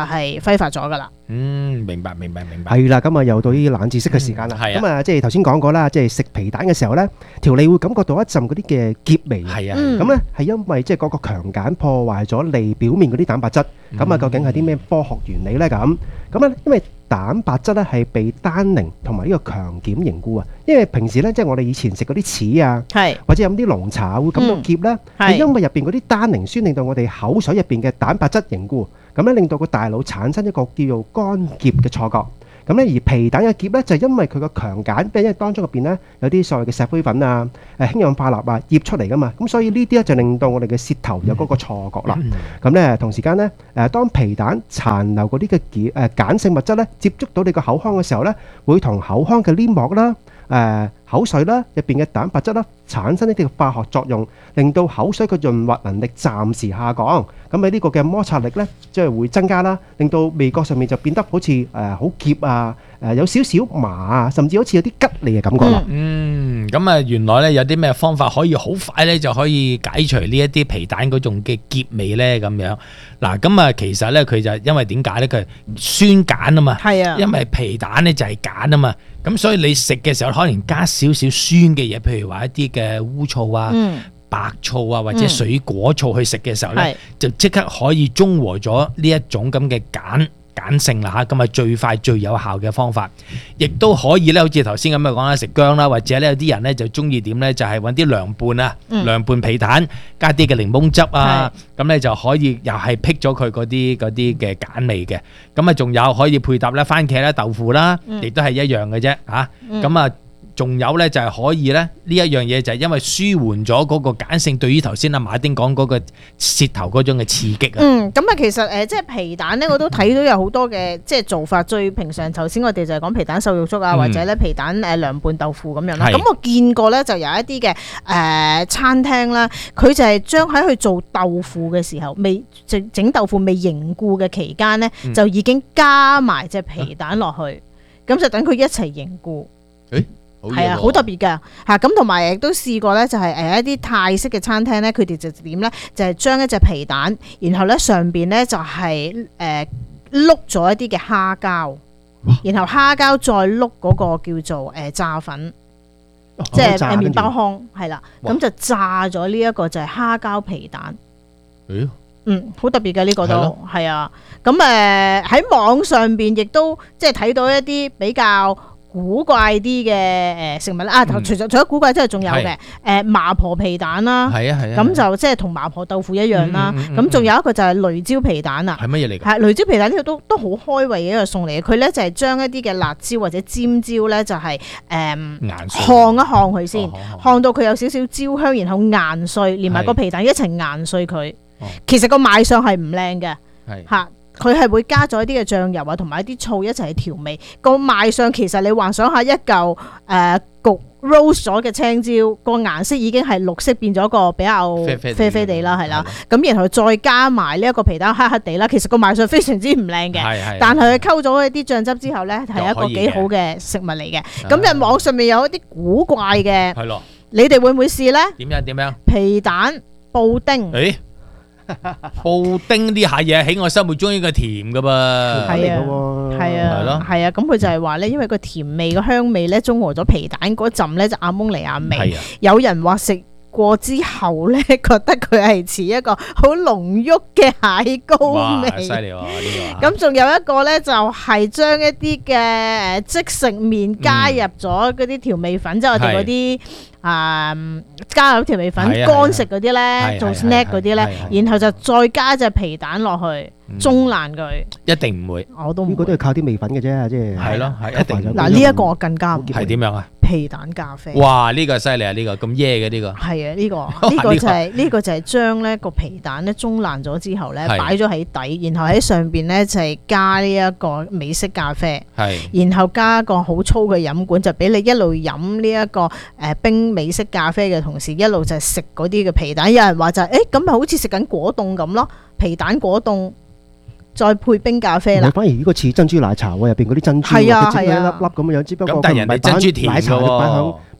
揮發咗噶啦。 明白。 係啦，咁啊又到啲冷知識嘅時間啦。咁啊，即係頭先講過啦，即係食皮蛋嘅時候咧，條脷會感覺到一陣嗰啲嘅澀味。係啊，咁咧係因為即係嗰個強鹼破壞咗脷表面嗰啲蛋白質。咁啊，究竟係啲咩科學原理咧？咁咧，因為蛋白質咧係被單寧同埋呢個強鹼凝固啊。因為平時咧，即係我哋以前食嗰啲柿啊，或者飲啲濃茶會感到澀咧，係因為入邊嗰啲單寧酸令到我哋口水入邊嘅蛋白質凝固。咁咧令到個大腦產生一個叫做乾澀嘅錯覺。咁咧而皮蛋嘅澀咧就係因為佢個強鹼，因為當中入邊咧有啲所謂嘅石灰粉啊、氫氧化鈉啊醃出嚟噶嘛。咁所以呢啲咧就令到我哋嘅舌頭有嗰個錯覺啦。咁咧同時間咧當皮蛋殘留嗰啲嘅鹼性物質咧接觸到你個口腔嘅時候咧，會同口腔嘅黏膜啦、口水啦入邊嘅蛋白質啦產生一啲嘅化學作用，令到口水嘅潤滑能力暫時下降。咁喺呢個嘅摩擦力咧，即係會增加啦，令到味覺上面就變得好似好澀啊，有少少麻啊，甚至好似有啲吉利嘅感覺啦。 咁啊，原來咧有啲咩方法可以好快咧就可以解除呢一啲皮蛋嗰種嘅澀味咧咁樣。嗱，咁啊其實咧佢就因為點解咧？佢係酸鹼啊嘛，係啊，因為皮蛋咧就係鹼啊嘛。咁所以你食嘅時候可能加少少酸嘅嘢，譬如話一啲嘅烏醋啊、白醋啊或者水果醋去食嘅時候咧，就即刻可以中和咗呢一種咁嘅鹼性啦嚇，咁啊最快最有效嘅方法，亦都可以咧，好似頭先咁樣講啦，食薑啦，或者咧有啲人咧就中意點咧，就係揾啲涼拌啊，涼拌皮蛋，加啲嘅檸檬汁啊，咁咧就可以又係辟咗佢嗰啲嘅鹼味嘅，咁啊仲有可以配搭咧番茄啦、豆腐啦，亦都係一樣嘅啫嚇，咁啊。仲有咧就係可以咧呢一樣嘢就係因為舒緩咗嗰個鹼性，對於頭先阿馬丁講嗰個舌頭嗰種嘅刺激啊。咁啊其實即係皮蛋咧，我都睇到有好多嘅即係做法。最平常頭先我哋就係講皮蛋瘦肉粥啊，或者咧皮蛋涼拌豆腐咁樣啦。咁我見過咧就有一啲嘅餐廳啦，佢就係將喺佢做豆腐嘅時候，未整豆腐未凝固嘅期間咧，就已經加埋隻皮蛋落去，咁就等佢一齊凝固。係啊，好特別㗎嚇！咁同埋亦都試過咧，就係一啲泰式嘅餐廳咧，佢哋就點咧，就係將一隻皮蛋，然後咧上邊咧就係碌咗一啲嘅蝦膠，然後蝦膠再碌嗰個叫做炸粉，即係麵包糠，係啦，咁就炸咗呢一個就係蝦膠皮蛋。好特別嘅呢個都係啊！咁喺網上邊亦都即係睇到一啲比較古怪啲嘅食物啦，除咗古怪之外，仲有嘅麻婆皮蛋啦，咁就即係同麻婆豆腐一樣啦。咁仲有一個就係雷椒皮蛋啊，係乜嘢嚟㗎？係雷椒皮蛋呢個都好開胃嘅一個餸嚟嘅。佢咧就係將一啲嘅辣椒或者尖椒咧就係烘一烘佢先，烘到佢有少少焦香，然後研碎，連埋個皮蛋一齊研碎佢。其實個賣相係唔靚嘅，嚇。佢係會加咗一啲嘅醬油啊，同埋一啲醋一齊調味。個賣相其實你幻想下一嚿焗 roast 咗嘅青椒，個顏色已經係綠色變咗個比較啡啡地啦，係啦。咁然後再加埋呢一個皮蛋黑黑地啦，其實個賣相非常之唔靚嘅。但係佢溝咗一啲醬汁之後咧，係一個幾好嘅食物嚟嘅。咁喺網上面有一啲古怪嘅，係咯，你哋會唔會試咧？點樣？皮蛋布丁。布丁呢下嘢喺我心目中應該甜噶噃，係啊，咁佢就係話咧，因為個甜味個香味咧，中和咗皮蛋嗰陣咧就阿蒙尼亞味。有人話食過之後咧，覺得佢係似一個好濃郁嘅蟹膏味。哇，犀利喎呢個！咁仲有一個咧，就係將一啲嘅即食麵加入咗嗰啲調味粉，即係我哋嗰啲。加入調味粉乾食嗰啲咧，做 snack 嗰啲咧，然後就再加隻皮蛋落去，中爛佢。一定唔會，我都唔會。呢個都係靠啲味粉嘅啫，即係。係咯，係一定。嗱呢一個我更加唔係點樣啊？皮蛋咖啡。哇！呢個犀利啊！呢個咁耶嘅呢個。係啊，呢個就係將咧個皮蛋咧中爛咗之後咧，擺咗喺底，然後喺上邊咧就係加呢一個美式咖啡。係。然後加一個好粗嘅飲管，就俾你一路飲呢一個冰美式咖啡嘅同時，一路就係食嗰啲嘅皮蛋。有人話就係咁咪好似食緊果凍咁咯，皮蛋果凍再配冰咖啡啦。反而呢個似珍珠奶茶喎，入邊嗰啲珍珠，一粒粒咁樣，只不過佢唔係珍珠甜嘅喎，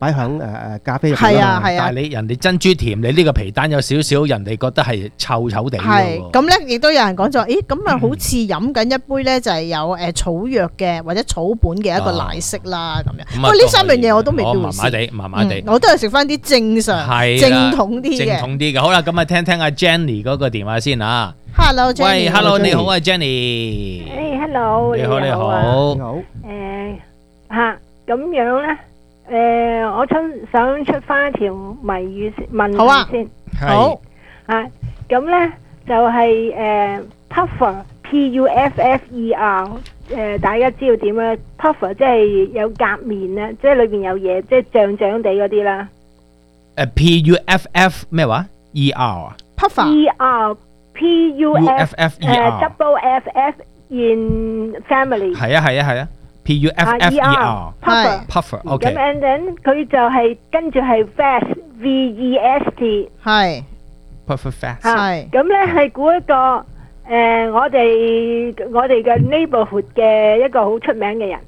擺響咖啡入邊。 係啊係啊。 但係你人哋珍珠甜，你呢個皮蛋有少少，人哋覺得係臭臭地。 係咁咧，亦都有人講咗，咦咁啊，好似飲緊一杯咧，就係有草藥嘅或者草本嘅一個奶昔啦咁樣。不過呢3樣嘢我都未必會試。 麻麻地， 我都係食翻啲正常、正統啲嘅。 正統啲嘅，好啦，咁啊聽聽阿 Jenny 嗰個電話先啊。 Hello Jenny。 喂 ，Hello 你好啊 Jenny。 Hello。你好。 你好。 嚇咁樣咧，我想出翻一條謎語問你先。 好。 咁咧就係Puffer Puffer，大家知道點咧 ？Puffer 即係有夾面咧，即係裏邊有嘢，即係脹脹地嗰啲啦。 Puff 咩話 ？ER 啊 ？Puffer。Double FF in family。 係啊。Puffer。Puffer。OK。 咁 and then 佢就係跟住係 vest。 係。 Puffer fast。 係。 咁咧係估一個我哋嘅 neighborhood 嘅一個好出名嘅人。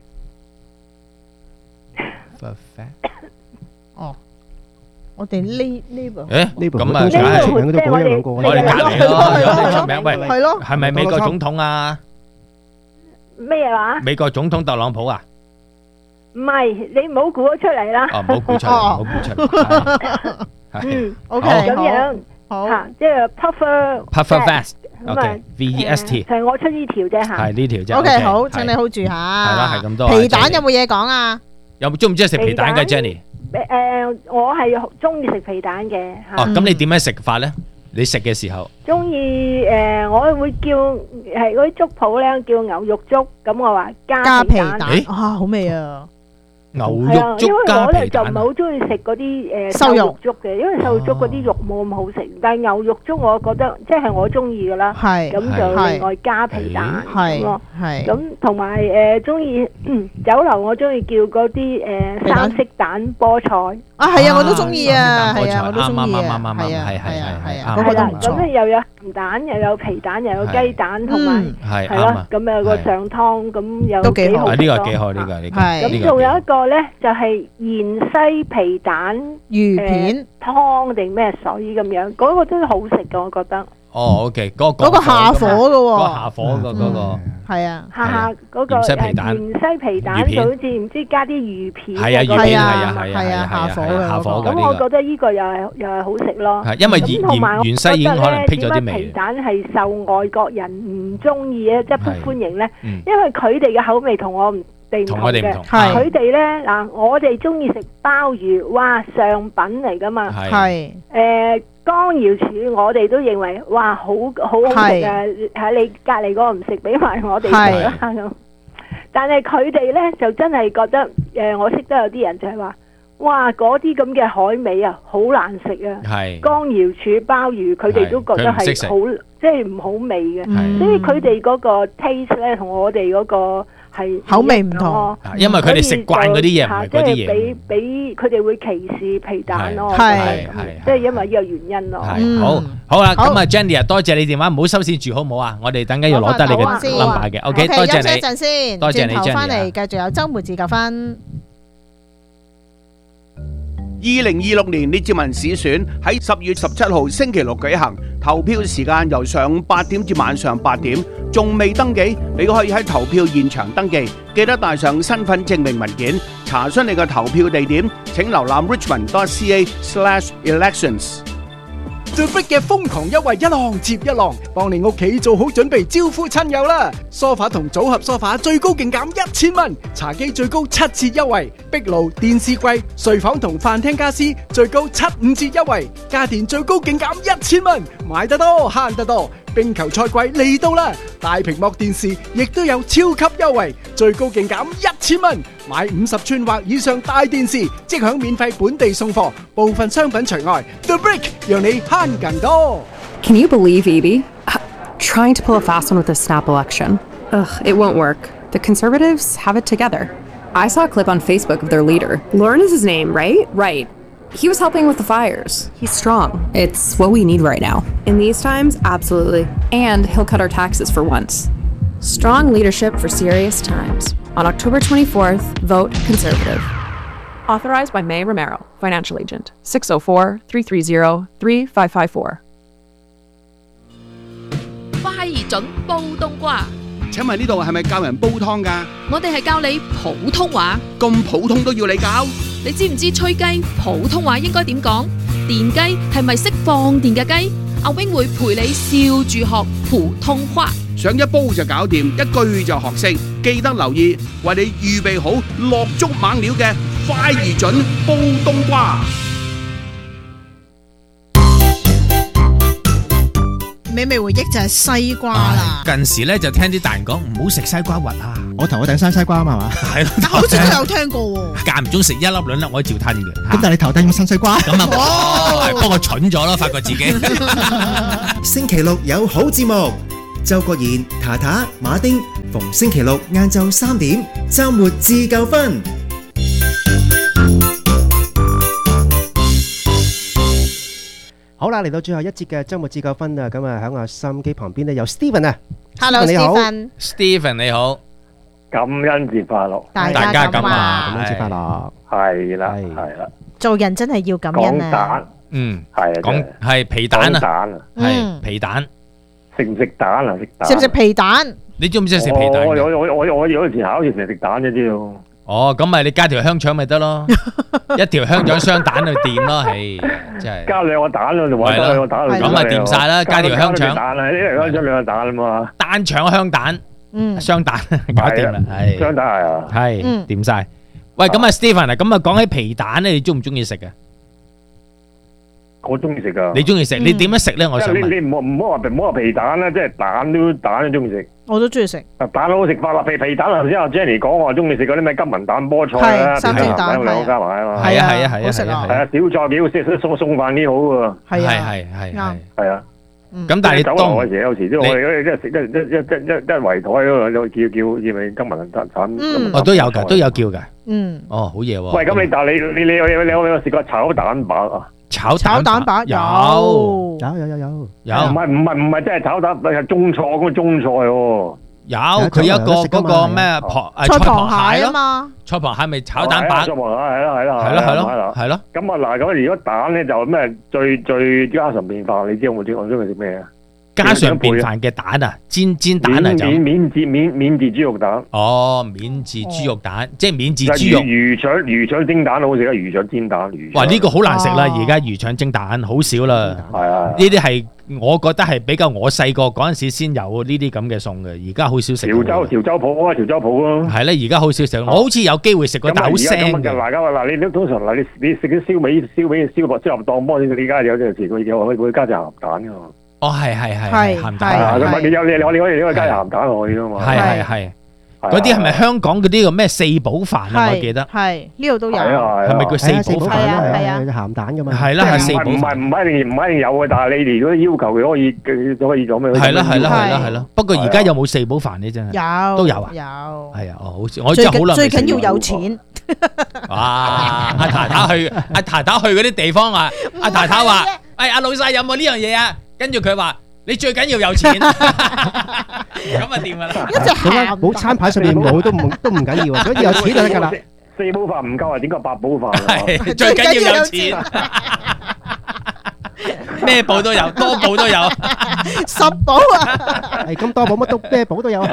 哦。我哋neighborhood。 咁啊， 出名都嗰一兩個。 我哋隔離咯，有啲出名。喂， 係咯。 係咪美國總統啊？ 咩話？ 美國總統特朗普啊？ 唔係，你唔好估咗出嚟啦。 哦，唔好估出嚟，唔好估出嚟。 OK，咁樣嚇，即係 Puffer Fast。OK，VEST。 係我出呢條啫嚇。 係呢條啫。 OK，好，請你 hold 住下。 係啦，係咁多。 皮蛋有冇嘢講啊？ 中唔中意食皮蛋嘅 Jenny？ 我係中意食皮蛋嘅嚇。 哦，咁你點樣食法咧？你食嘅時候， 中意我會叫係嗰啲粥鋪咧叫牛肉粥，咁我話加皮蛋， 好味啊！ 牛肉粥加皮蛋。因為我咧就唔係好中意食嗰啲瘦肉粥嘅，因為瘦肉粥嗰啲肉冇咁好食，但係牛肉粥我覺得即係我中意噶啦，咁就另外加皮蛋咁咯，咁同埋中意酒樓我中意叫嗰啲三色蛋菠菜。 係啊，我都中意啊，係啊，我都中意啊， 係啊， 係啦，咁咧又有鹹蛋，又有皮蛋，又有雞蛋，同埋係咯，咁有個上湯，咁有幾好。 呢個幾好，呢個。 咁仲有一個咧，就係芫茜皮蛋魚片湯定咩水咁樣，嗰個真係好食㗎，我覺得。 哦，OK，嗰個下火嘅喎， 下火嘅嗰個係啊， 下嗰個芫茜皮蛋就好似唔知加啲魚片， 係啊，魚片係啊，下火嘅。 下火嘅。 咁我覺得呢個又係好食咯。 係因為芫茜已經可能辟咗啲味。 皮蛋係受外國人唔中意咧，即係不歡迎咧，因為佢哋嘅口味同我哋唔同嘅。佢哋咧嗱，我哋中意食鮑魚，哇，上品嚟噶嘛。 係江瑤柱我哋都認為哇好好食啊！喺你隔離嗰個唔食，俾埋我哋食啦咁。但係佢哋咧就真係覺得我識得有啲人就係話，哇嗰啲咁嘅海味啊，好難食啊！江瑤柱鮑魚佢哋都覺得係好即係唔好味嘅，所以佢哋嗰個 taste 咧同我哋嗰個係口味唔同， 因為佢哋食慣嗰啲嘢，唔係嗰啲嘢。 即係俾佢哋會歧視皮蛋咯，即係因為呢個原因咯。 好啦，咁啊 Jenny 啊，多謝你電話，唔好收線住好唔好啊？我哋等緊要攞得你嘅 number 嘅。OK，多謝你。 休息一陣先， 多謝你 Jenny。 轉頭翻嚟繼續有周末自救分。 2026年列治文市選喺10月17號星期六舉行，投票時間由上午8點至晚上8點。仲未登記，你可以喺投票現場登記，記得帶上身份證明文件。查詢你嘅投票地點，請瀏覽 richmond.ca/elections。 The Brick 嘅瘋狂優惠一浪接一浪，幫你屋企做好準備招呼親友啦！梳化同組合梳化最高勁減1000蚊，茶几最高7折優惠，壁爐、電視櫃、睡房同飯廳家私最高75折優惠，家電最高勁減1000蚊，買得多慳得多。冰球賽季嚟到啦！大屏幕電視亦都有超級優惠，最高勁減1000蚊，買50寸或以上大電視即享免費本地送貨，部分商品除外。The Brick 讓你慳更多。 Can you believe Evie? Trying to pull a fast one with the snap election. Ugh, it won't work. The Conservatives have it together. I saw a clip on Facebook of their leader. Lauren is his name, right? Right. He was helping with the fires. He's strong. It's what we need right now. In these times, absolutely. And he'll cut our taxes for once. Strong leadership for serious times. On October 24th, vote Conservative. Authorized by May Romero, Financial Agent, 604-330-3554. 快而準煲冬瓜。 請問呢度係咪教人煲湯㗎？ 我哋係教你普通話。 咁普通都要你教？ 你知唔知吹雞普通話應該點講？電雞係咪識放電嘅雞？阿 wing 會陪你笑住學普通話。 想一煲就搞掂，一句就學識。記得留意，為你預備好落足猛料嘅快而準煲冬瓜。 美味回憶就係西瓜啦。 近時咧就聽啲大人講唔好食西瓜核啊。 我頭嗰頂生西瓜啊嘛， 係咯， 好似都有聽過喎。 間唔中食一粒兩粒我都照吞嘅。 咁但係你頭頂個生西瓜， 咁啊，幫我蠢咗咯，發覺自己。 星期六有好節目，周國賢、塔塔、馬丁，逢星期六晏晝3點，週末自夠分。 好啦，嚟到最後一節嘅週末自夠分啊！咁啊，喺我收音機旁邊咧有 Steven 啊 ，Hello 你好 ，Steven 你好， 感恩節快樂， 大家咁啊，感恩節快樂， 係啦， 做人真係要感恩啊！ 講蛋，係講係皮蛋啊，係皮蛋， 食唔食蛋啊？食蛋， 食唔食皮蛋？ 你中唔中意食皮蛋？ 我有時考試成日食蛋嘅啫。 哦，咁咪你加條香腸咪得咯，一條香腸雙蛋就掂咯，係真係。 加兩個蛋咯，就話加兩個蛋。 咁咪掂晒啦，加條香腸。 蛋啊，呢條香腸兩個蛋啊嘛。 單腸香蛋，雙蛋搞掂啦，係。 雙蛋係啊， 係掂晒。喂，咁啊 Steven 啊，咁啊講起皮蛋咧，你中唔中意食嘅？ 我中意食噶。 你中意食？你點樣食咧？我想問。 你唔好話皮蛋啦，即係蛋都中意食。 我都中意食。 蛋好食法啦，皮蛋頭先阿 Jenny 講我中意食嗰啲咩金銀蛋、菠菜啦， 三煎蛋兩個加埋啊嘛。 係啊，好食啊。係啊，小菜幾好食，餸飯幾好喎。 係啊。咁但係你當有時即係我哋一食一圍台嗰度叫咪金銀蛋。 哦，都有㗎，都有叫㗎。哦，好嘢喎。 喂，咁你有食過炒蛋白啊？ 炒蛋白有， 唔係，即係炒蛋，係中菜嗰個中菜喎。 有，佢有一個嗰個咩菜螃蟹啊嘛， 菜螃蟹咪炒蛋白。 菜螃蟹係咯。咁啊嗱，咁如果蛋咧就咩最家常便飯，你知我中意食咩啊？ 家常便飯嘅蛋啊，煎蛋啊就免治豬肉蛋。 哦，免治豬肉蛋，即係免治豬肉。 魚腸蒸蛋好食啊！魚腸煎蛋。 哇，呢個好難食啦！而家魚腸蒸蛋好少啦。 係啊。 呢啲係我覺得係比較我細個嗰陣時先有呢啲咁嘅餸嘅，而家好少食。潮州鋪啊，潮州鋪咯。 係咧，而家好少食。我好似有機會食過，但好腥嘅。 嗱，你通常嗱，你食啲燒臘檔幫你家有陣時佢會加隻鹹蛋㗎嘛。 哦，係鹹蛋。 你可以加鹹蛋落去㗎嘛。 係。嗰啲係咪香港嗰啲個咩四寶飯啊？我記得係呢度都有。 係咪叫四寶飯？ 係啊， 鹹蛋㗎嘛。 係啦，係四寶飯。 唔一定有嘅，但係你如果要求佢可以做咩？ 係啦。不過而家有冇四寶飯呢？真係都有啊。 有。 係啊，好似我真係好耐。 最緊要有錢。 哇！阿太太去嗰啲地方啊，阿太太話：阿老細有冇呢樣嘢啊？跟住佢話：你最緊要有錢。咁啊掂噶啦！ 冇餐牌上面冇都唔緊要，總之有錢就得噶啦。 四寶飯唔夠啊，點解八寶飯？ 最緊要有錢。咩寶都有，多寶都有 ，10寶啊！ 係咁多寶乜都咩寶都有。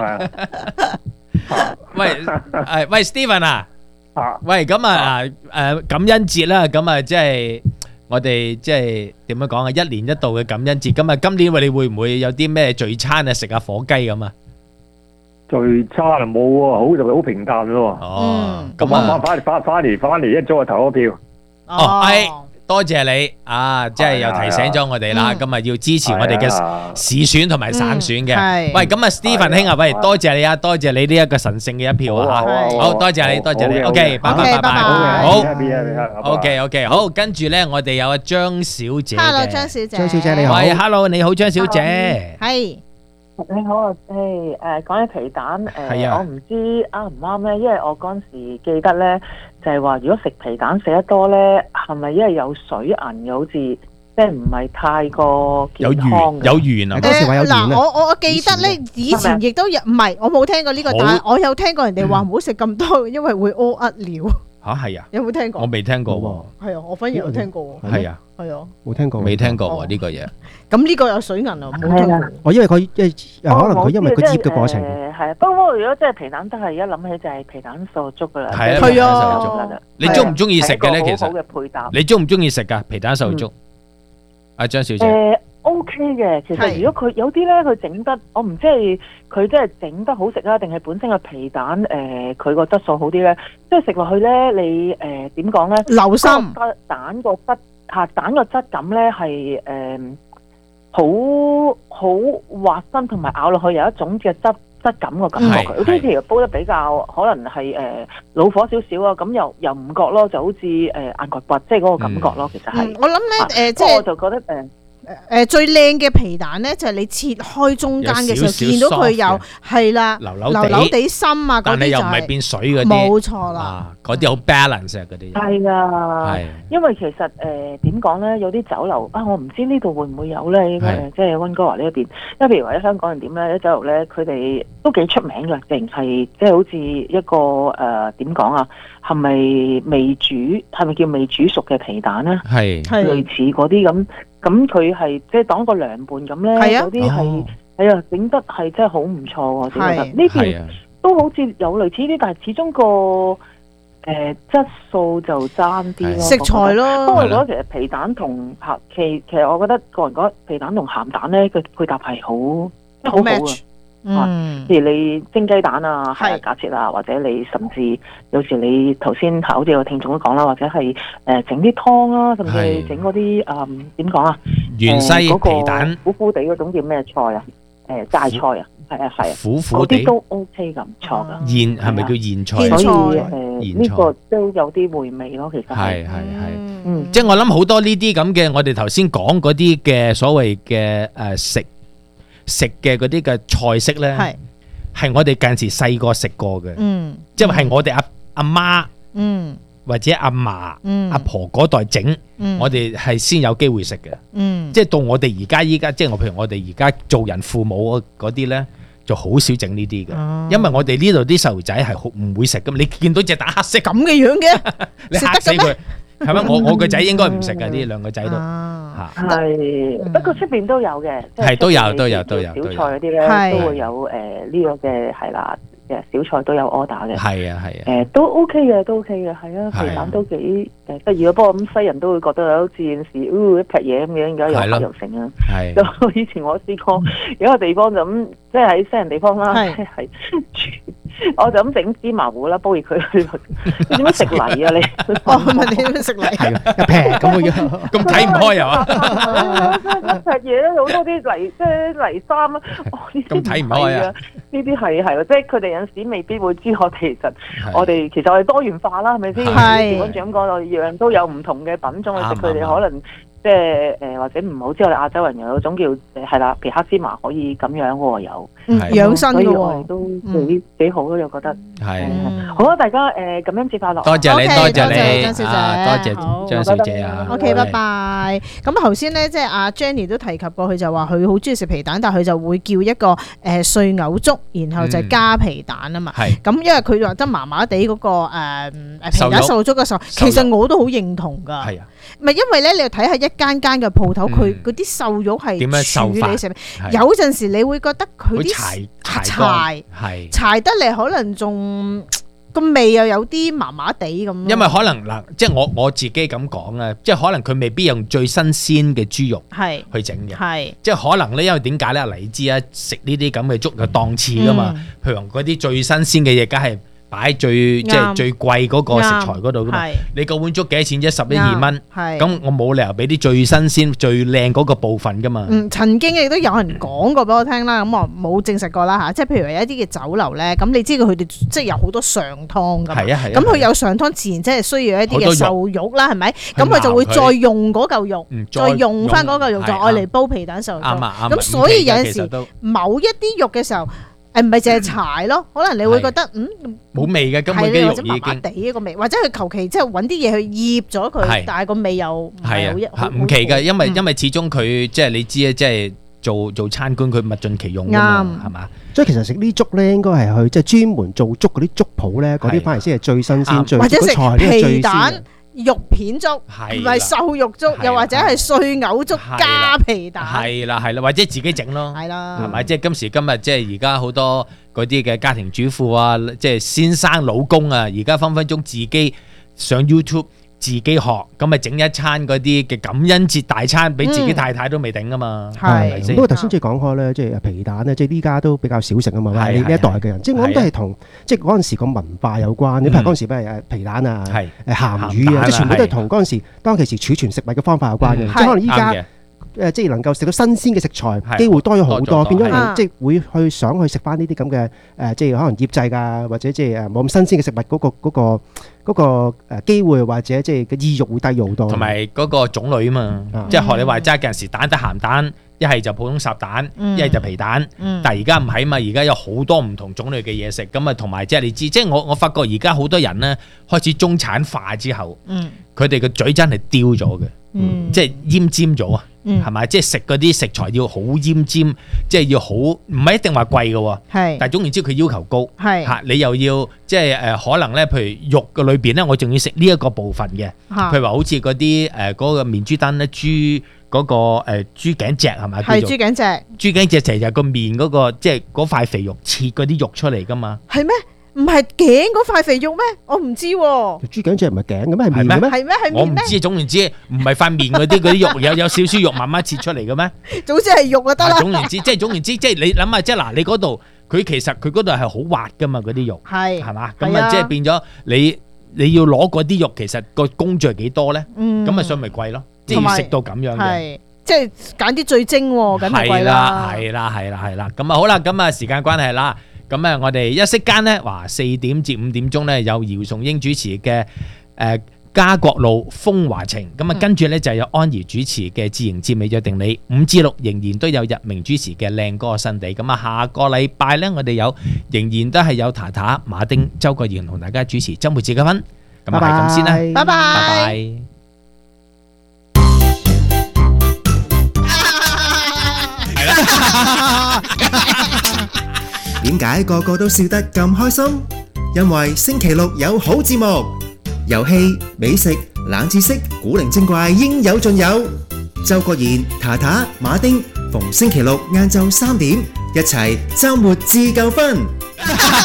喂 Steven 啊，喂咁啊感恩節啦，咁啊即係。我哋即係點樣講啊？一年一度嘅感恩節，咁啊，今年你會唔會有啲咩聚餐啊？食下火雞咁啊？ 聚餐啊冇喎，好平淡咯。 哦， 咁啊，翻嚟一早就投咗票。 哦，多謝你啊！即係又提醒咗我哋啦，今日要支持我哋嘅市選同埋省選嘅。喂，咁啊，Steven兄啊，喂，多謝你啊，多謝你呢一個神聖嘅一票啊！好多謝你，多謝你。OK，拜拜。好。OK，好。跟住咧，我哋有阿張小姐。 Hello，張小姐。 張小姐你好。 喂 ，Hello，你好，張小姐。 係。 你好啊，講起皮蛋，我唔知啱唔啱咧，因為我嗰陣時記得咧，就係話如果食皮蛋食得多咧，係咪因為有水銀嘅，好似即係唔係太過健康嘅？ 有鉛啊！ 嗱，我記得咧，以前亦都有，唔係我冇聽過呢個，但係我有聽過人哋話唔好食咁多，因為會屙尿。 嚇係啊！ 有冇聽過？ 我未聽過喎。 係啊，我反而有聽過喎。 係啊， 係啊， 冇聽過， 未聽過喎呢個嘢。 咁呢個有水銀啊，冇聽過。 我因為佢可能佢因為佢醃嘅過程。 係，不過如果真係皮蛋得係，一諗起就係皮蛋素粥噶啦。 係啊， 係啊。 你中唔中意食嘅咧？其好嘅配搭。 你中唔中意食㗎皮蛋素粥？阿張小姐。 OK 嘅，其實如果佢有啲咧，佢整得，我唔知係佢真係整得好食啊，定係本身嘅皮蛋佢個質素好啲咧？即係食落去咧，你點講咧？ 流心蛋個質感咧係好滑身，同埋咬落去有一種嘅質感嘅感覺嘅。有啲譬如煲得比較可能係老火少少啊，咁又唔覺咯，就好似硬掘掘，即係嗰個感覺咯。其實係我諗咧即係我就覺得最靚嘅皮蛋咧，就係你切開中間嘅時候，見到佢有係啦，流流地深啊， 但係又唔係變水嗰啲， 冇錯啦， 嗰啲好 balance 啊，嗰啲係啊，因為其實點講咧，有啲酒樓啊，我唔知呢度會唔會有咧，即係溫哥華呢一邊，因為譬如話喺香港人點咧，啲酒樓咧，佢哋都幾出名嘅，定係即係好似一個點講啊，係咪未煮？係咪叫未煮熟嘅皮蛋咧？係類似嗰啲咁。咁佢係即係當個涼拌咁咧，有啲係啊整得係真係好唔錯喎！我覺得呢邊都好似有類似啲，但係始終個質素就爭啲咯。 食材咯， 不過我覺得其實皮蛋同其實我覺得個人覺得皮蛋同鹹蛋咧，佢配搭係好好嘅。譬如你蒸雞蛋啊，假設啊，或者你甚至有時你頭先好似有聽眾都講啦，或者係整啲湯啦，甚至整嗰啲點講啊？ 芫茜皮蛋苦苦地嗰種叫咩菜啊？芥菜啊，係啊， 苦苦地嗰啲都 OK 噶，唔錯噶。 芫係咪叫芫菜？ 所以呢個都有啲回味咯，其實係。即係我諗好多呢啲咁嘅，我哋頭先講嗰啲嘅所謂嘅食嘅嗰啲嘅菜式咧，係我哋近時細個食過嘅，即係我哋阿媽，或者阿嫲、阿婆嗰代整，我哋係先有機會食嘅，即係到我哋而家依家，即係譬如我哋而家做人父母嗰啲咧，就好少整呢啲嘅，因為我哋呢度啲細路仔係唔會食噶嘛，你見到隻蛋黑色咁嘅樣嘅， 你嚇死佢。係咪？我個仔應該唔食㗎，呢兩個仔都嚇。係，不過出邊都有嘅， 係都有。 小菜嗰啲咧都會有呢個嘅係啦，小菜都有 order 嘅。係啊。都 OK 嘅，係啊，皮蛋都幾得意啊。不過咁西人都會覺得好似件事，一劈嘢咁樣，而家又合又成啊。係。咁以前我試過有一個地方就咁，即係喺西人地方啦，係。我就咁整芝麻糊啦，煲熱佢。你點樣食泥啊？你問你點樣食泥？ 係一劈咁嘅樣， 咁睇唔開又啊！ 一劈嘢咧，好多啲泥，即係泥沙啊！ 咁睇唔開啊！ 呢啲係即係佢哋有陣時未必會知我哋我哋多元化啦，係咪先？係。跟住咁講，我樣都有唔同嘅品種去食，佢哋可能。即係或者唔好知我哋亞洲人有種叫係啦皮黑芝麻可以咁樣喎，有養生嘅喎， 都幾好咯，又覺得係好啊！大家咁樣節快樂， 多謝你，多謝你， 張小姐， 多謝張小姐啊。 OK，拜拜。咁頭先咧，即係阿 Jenny 都提及過，佢就話佢好中意食皮蛋，但係佢就會叫一個碎牛粥，然後就加皮蛋啊嘛。係咁，因為佢話得麻麻地嗰個皮蛋瘦粥嘅時候，其實我都好認同㗎。係啊。唔係因為咧，你要睇下一間間嘅鋪頭，佢嗰啲瘦肉係點樣處理食？有陣時你會覺得佢啲柴得嚟，可能仲個味又有啲麻麻地咁。因為可能嗱，即係我自己咁講啊，即係可能佢未必用最新鮮嘅豬肉去整嘅，係即係可能咧，因為點解咧？你知啊，食呢啲咁嘅粥有檔次噶嘛，譬如嗰啲最新鮮嘅嘢，梗係。擺即係最貴嗰個食材嗰度噶嘛？你個碗粥幾多錢啫？11、12蚊。咁我冇理由俾啲最新鮮、最靚嗰個部分噶嘛。 曾經亦都有人講過俾我聽啦，咁我冇證實過啦嚇。即係譬如有一啲嘅酒樓咧，咁你知道佢哋即係有好多上湯噶嘛。咁佢有上湯，自然即係需要一啲嘅瘦肉啦，係咪？咁佢就會再用嗰嚿肉，再用翻嗰嚿肉，就愛嚟煲皮蛋瘦肉。咁所以有陣時某一啲肉嘅時候。唔係淨係柴咯，可能你會覺得冇味嘅，根本啲肉已經地一個味，或者佢求其即係揾啲嘢去醃咗佢，但係個味又唔係好唔奇嘅，因為始終佢即係你知啊，即係做餐館，佢物盡其用㗎嘛，係嘛？ 所以其實食呢粥咧，應該係去即係專門做粥嗰啲粥鋪咧，嗰啲反而先係最新鮮、最或者食皮蛋鮮肉片粥，唔係瘦肉粥，又或者係碎牛粥加皮蛋。 係啦，或者自己整咯。係啦，係咪？即係今時今日，即係而家好多嗰啲嘅家庭主婦啊，即係先生老公啊，而家分分鐘自己上 YouTube。自己學咁咪整一餐嗰啲嘅感恩節大餐俾自己太太都未頂噶嘛，係咪先？ 不過頭先即係講開咧，即係皮蛋咧，即係呢家都比較少食啊嘛。呢一代嘅人，即係我諗都係同即係嗰陣時個文化有關。你譬如嗰陣時咩皮蛋啊、鹹魚啊，即係全部都係同嗰陣時當其時儲存食物嘅方法有關嘅。即係可能依家即係能夠食到新鮮嘅食材機會多咗好多，變咗你即係會去想去食翻呢啲咁嘅即係可能醃製㗎，或者即係冇咁新鮮嘅食物嗰個機會或者即係嘅意欲會低好多， 同埋嗰個種類啊嘛，即係學你話齋，嗰陣時蛋得鹹蛋，一係就普通烚蛋，一係就皮蛋，但係而家唔係嘛，而家有好多唔同種類嘅嘢食，咁啊同埋即係你知，即係我發覺而家好多人咧開始中產化之後，佢哋個嘴真係刁咗嘅，即係奄尖咗啊！係咪？即係食嗰啲食材要好奄尖，即係要好，唔係一定話貴嘅喎。係，但係總言之，佢要求高。係嚇，你又要即係可能咧，譬如肉嘅裏邊咧，我仲要食呢一個部分嘅。譬如話好似嗰啲嗰個面豬墩咧，豬嗰個豬頸脊係咪？ 係豬頸脊。豬頸脊就係個面嗰個，即係嗰塊肥肉切嗰啲肉出嚟㗎嘛。 係咩？唔係頸嗰塊肥肉咩？我唔知喎。 豬頸脊唔係頸嘅咩？係面嘅咩？ 係咩？係面咩？ 我唔知，總言之唔係塊面嗰啲肉有少少肉慢慢切出嚟嘅咩？ 總之係肉就得啦。 總言之，即係你諗下，即係嗱，你嗰度佢其實佢嗰度係好滑㗎嘛，嗰啲肉係嘛？咁啊，即係變咗你要攞嗰啲肉，其實個工序係幾多咧？咁啊，所以咪貴咯，即係要食到咁樣嘅。 即係揀啲最精喎，梗係貴啦。 係啦。咁啊好啦，咁啊時間關係啦。咁啊，我哋一息間咧，話4點至5點鐘咧，有姚崇英主持嘅家國路風華情。咁啊，跟住咧就有安怡主持嘅自營節目約定你5至6，仍然都有日明主持嘅靚歌新地。咁啊，下個禮拜咧，我哋仍然都係有塔塔、馬丁、周國賢同大家主持周末節嘅分。咁啊，係咁先啦， 拜拜。 係啦。點解個個都笑得咁開心？因為星期六有好節目，遊戲、美食、冷知識、古靈精怪應有盡有。周國賢、塔塔、馬丁逢星期六晏晝3點，一齊周末自救分。